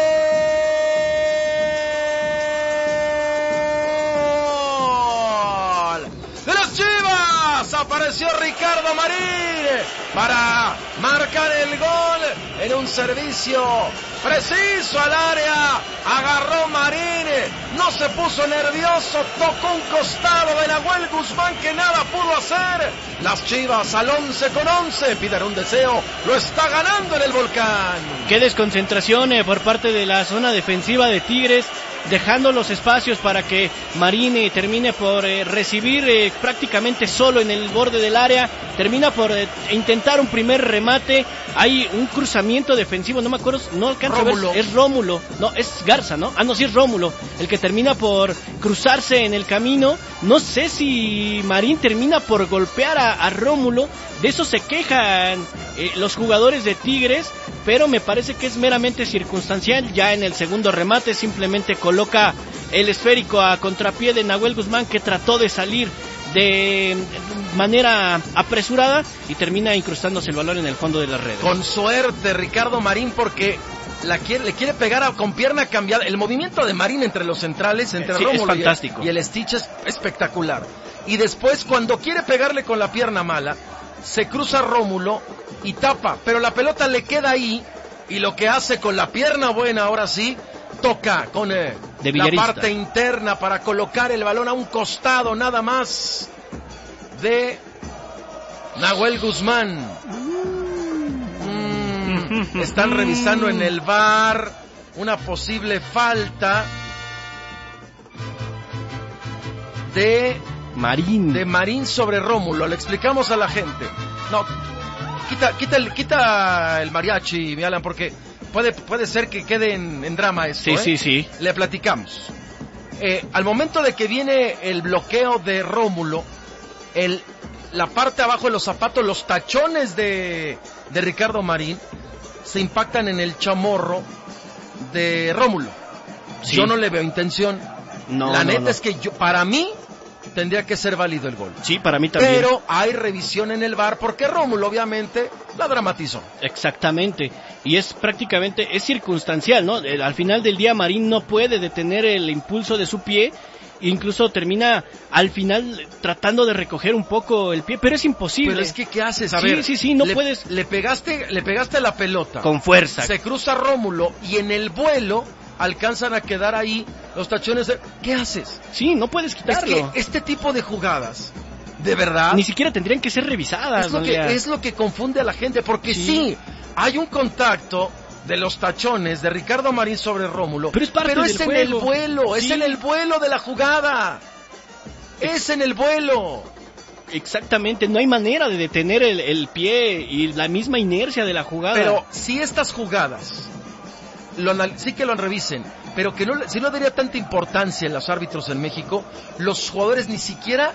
¡De las Chivas! Apareció Ricardo Marín para marcar el gol en un servicio preciso al área. Agarró Marín, no se puso nervioso, tocó un costado de Nahuel Guzmán que nada pudo hacer. Las Chivas al 11 con 11 piden un deseo, lo está ganando en el Volcán. Qué desconcentración por parte de la zona defensiva de Tigres, dejando los espacios para que Marín termine por recibir prácticamente solo en el borde del área, termina por intentar un primer remate. Hay un cruzamiento defensivo, no me acuerdo, no alcanzo Rómulo. a ver, es Rómulo, no, es Garza, ¿no? Ah, no, sí es Rómulo, el que termina por cruzarse en el camino. No sé si Marín termina por golpear a Rómulo, de eso se quejan los jugadores de Tigres, pero me parece que es meramente circunstancial. Ya en el segundo remate simplemente coloca el esférico a contrapié de Nahuel Guzmán, que trató de salir de manera apresurada y termina incrustándose el balón en el fondo de la red. Con suerte Ricardo Marín, porque le quiere pegar con pierna cambiada. El movimiento de Marín entre los centrales, entre Rómulo es fantástico. y el Stitch es espectacular. Y después, cuando quiere pegarle con la pierna mala, se cruza Rómulo y tapa, pero la pelota le queda ahí, y lo que hace con la pierna buena, ahora sí, toca con la parte interna para colocar el balón a un costado nada más de Nahuel Guzmán. Están revisando en el VAR una posible falta de Marín sobre Rómulo. Le explicamos a la gente. No, quita el mariachi, mi Alan, porque puede ser que quede en drama esto. Sí. Le platicamos. Al momento de que viene el bloqueo de Rómulo, la parte abajo de los zapatos, los tachones de Ricardo Marín se impactan en el chamorro de Rómulo. Sí. Yo no le veo intención. La neta es que para mí tendría que ser válido el gol. Sí, para mí también. Pero hay revisión en el VAR porque Rómulo obviamente la dramatizó. Exactamente. Y es circunstancial, ¿no? Al final del día Marín no puede detener el impulso de su pie. Incluso termina al final tratando de recoger un poco el pie, pero es imposible. Pero es que ¿qué haces? A ver, no puedes. Le pegaste la pelota. Con fuerza. Se cruza Rómulo y en el vuelo alcanzan a quedar ahí los tachones ¿Qué haces? Sí, no puedes quitarlo. Es que este tipo de jugadas, de verdad, ni siquiera tendrían que ser revisadas. Es lo que confunde a la gente, porque sí hay un contacto de los tachones de Ricardo Marín sobre Rómulo, pero es en el vuelo, es en el vuelo de la jugada. Es en el vuelo. Exactamente, no hay manera de detener el pie y la misma inercia de la jugada. Pero si estas jugadas sí que lo revisen, pero que si no daría tanta importancia en los árbitros en México, los jugadores ni siquiera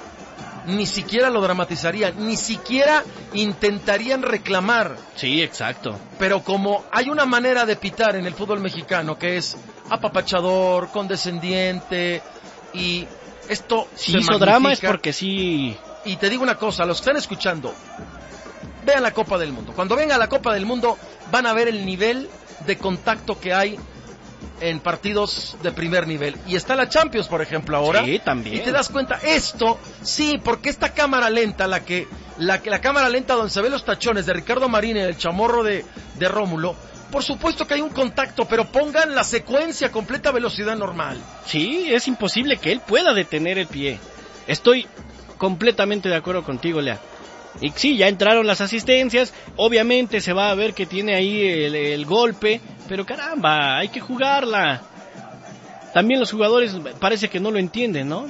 lo dramatizarían, ni siquiera intentarían reclamar. Sí, exacto. Pero como hay una manera de pitar en el fútbol mexicano que es apapachador, condescendiente, y esto si hizo drama es porque sí. Y te digo una cosa, los que están escuchando, vean la Copa del Mundo. Cuando venga la Copa del Mundo van a ver el nivel de contacto que hay en partidos de primer nivel. Y está la Champions, por ejemplo, ahora. Sí, también. Y te das cuenta, porque esta cámara lenta, la cámara lenta donde se ven los tachones de Ricardo Marín y el chamorro de Rómulo, por supuesto que hay un contacto, pero pongan la secuencia a completa velocidad normal. Sí, es imposible que él pueda detener el pie. Estoy completamente de acuerdo contigo, Lea. Y sí, ya entraron las asistencias, obviamente se va a ver que tiene ahí el golpe, pero caramba, hay que jugarla. También los jugadores parece que no lo entienden, ¿no?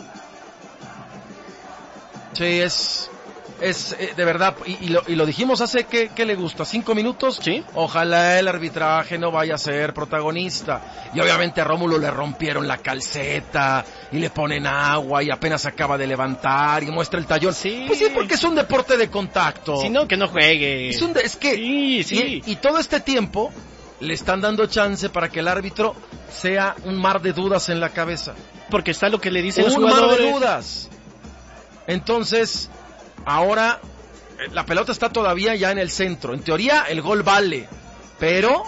Sí, es de verdad, y lo dijimos hace, ¿qué le gusta? 5 minutos. Sí. Ojalá el arbitraje no vaya a ser protagonista. Y obviamente a Rómulo le rompieron la calceta, y le ponen agua, y apenas acaba de levantar, y muestra el tallón. Sí. Pues sí, porque es un deporte de contacto. Si no, que no juegue. Y todo este tiempo le están dando chance para que el árbitro sea un mar de dudas en la cabeza. Porque está lo que le dicen los jugadores. Un mar de dudas. Entonces, ahora la pelota está todavía ya en el centro. En teoría el gol vale, pero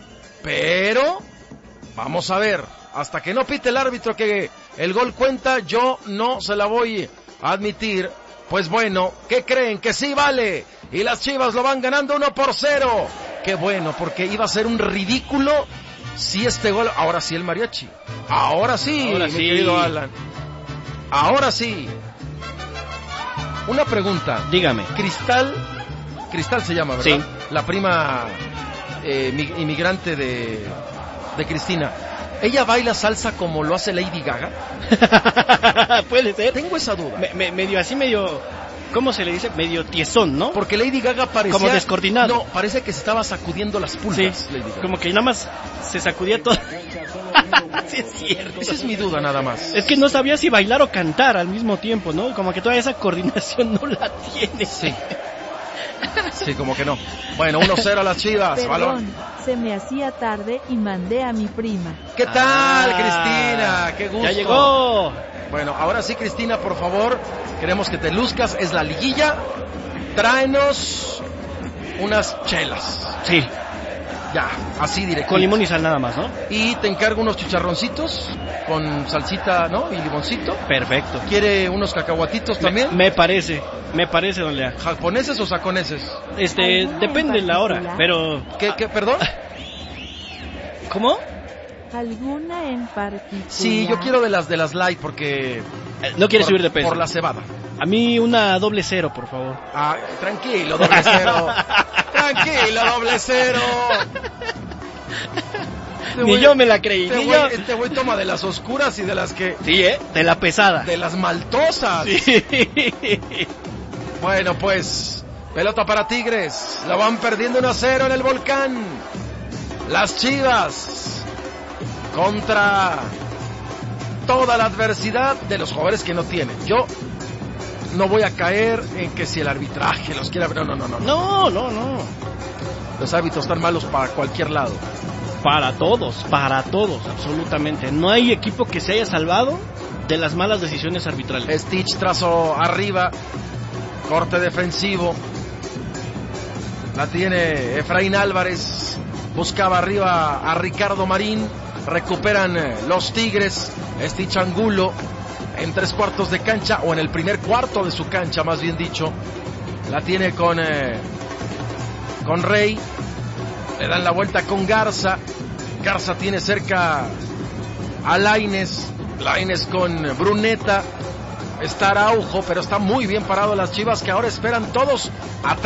vamos a ver, hasta que no pite el árbitro que el gol cuenta, yo no se la voy a admitir. Pues bueno, ¿qué creen? Que sí vale, y las Chivas lo van ganando 1-0. Qué bueno, porque iba a ser un ridículo si este gol. Ahora sí el mariachi, ahora sí, mi querido Alan, ahora sí. Una pregunta. Dígame. Cristal se llama, ¿verdad? Sí. La prima inmigrante de Cristina. ¿Ella baila salsa como lo hace Lady Gaga? Puede ser. Tengo esa duda. Medio, ¿cómo se le dice? Medio tiesón, ¿no? Porque Lady Gaga parecía... como descoordinado. No, parece que se estaba sacudiendo las pulgas. Sí, como que nada más se sacudía todo. Sí, es cierto. Esa es mi duda nada más. Es que no sabía si bailar o cantar al mismo tiempo, ¿no? Como que toda esa coordinación no la tiene. Sí, como que no. Bueno, 1-0 a las Chivas. Perdón, balón. Se me hacía tarde y mandé a mi prima. ¿Qué tal, Cristina? ¡Qué gusto! ¡Ya llegó! Bueno, ahora sí, Cristina, por favor, queremos que te luzcas. Es la liguilla. Tráenos unas chelas. Sí. Ya, así directo. Con limón y sal nada más, ¿no? Y te encargo unos chicharroncitos con salsita, ¿no? Y limoncito. Perfecto. ¿Quiere unos cacahuatitos también? Me parece, don Lea. ¿Japoneses o saconeses? Depende de la hora, pero... ¿Qué, perdón? ¿Cómo? ¿Alguna en particular? Sí, yo quiero de las light porque... no quieres subir de peso. Por la cebada. A mí una 0 por favor. Ah, tranquilo, 0. Tranquilo, 0. Yo me la creí. Este güey toma de las oscuras y de las que... Sí, de la pesada. De las maltosas. Sí. Bueno, pues, pelota para Tigres. La van perdiendo 1-0 en el Volcán. Las Chivas contra toda la adversidad de los jugadores que no tienen. Yo no voy a caer en que si el arbitraje los quiera... No. Los árbitros están malos para cualquier lado. Para todos, absolutamente. No hay equipo que se haya salvado de las malas decisiones arbitrales. Stitch trazo arriba, corte defensivo. La tiene Efraín Álvarez, buscaba arriba a Ricardo Marín, recuperan los Tigres. Stitch Angulo en 3/4 de cancha, o en el primer cuarto de su cancha, más bien dicho. La tiene con Rey, le dan la vuelta con Garza. Garza tiene cerca a Lainez con Bruneta. Está Araujo, pero está muy bien parado las Chivas, que ahora esperan todos atrás.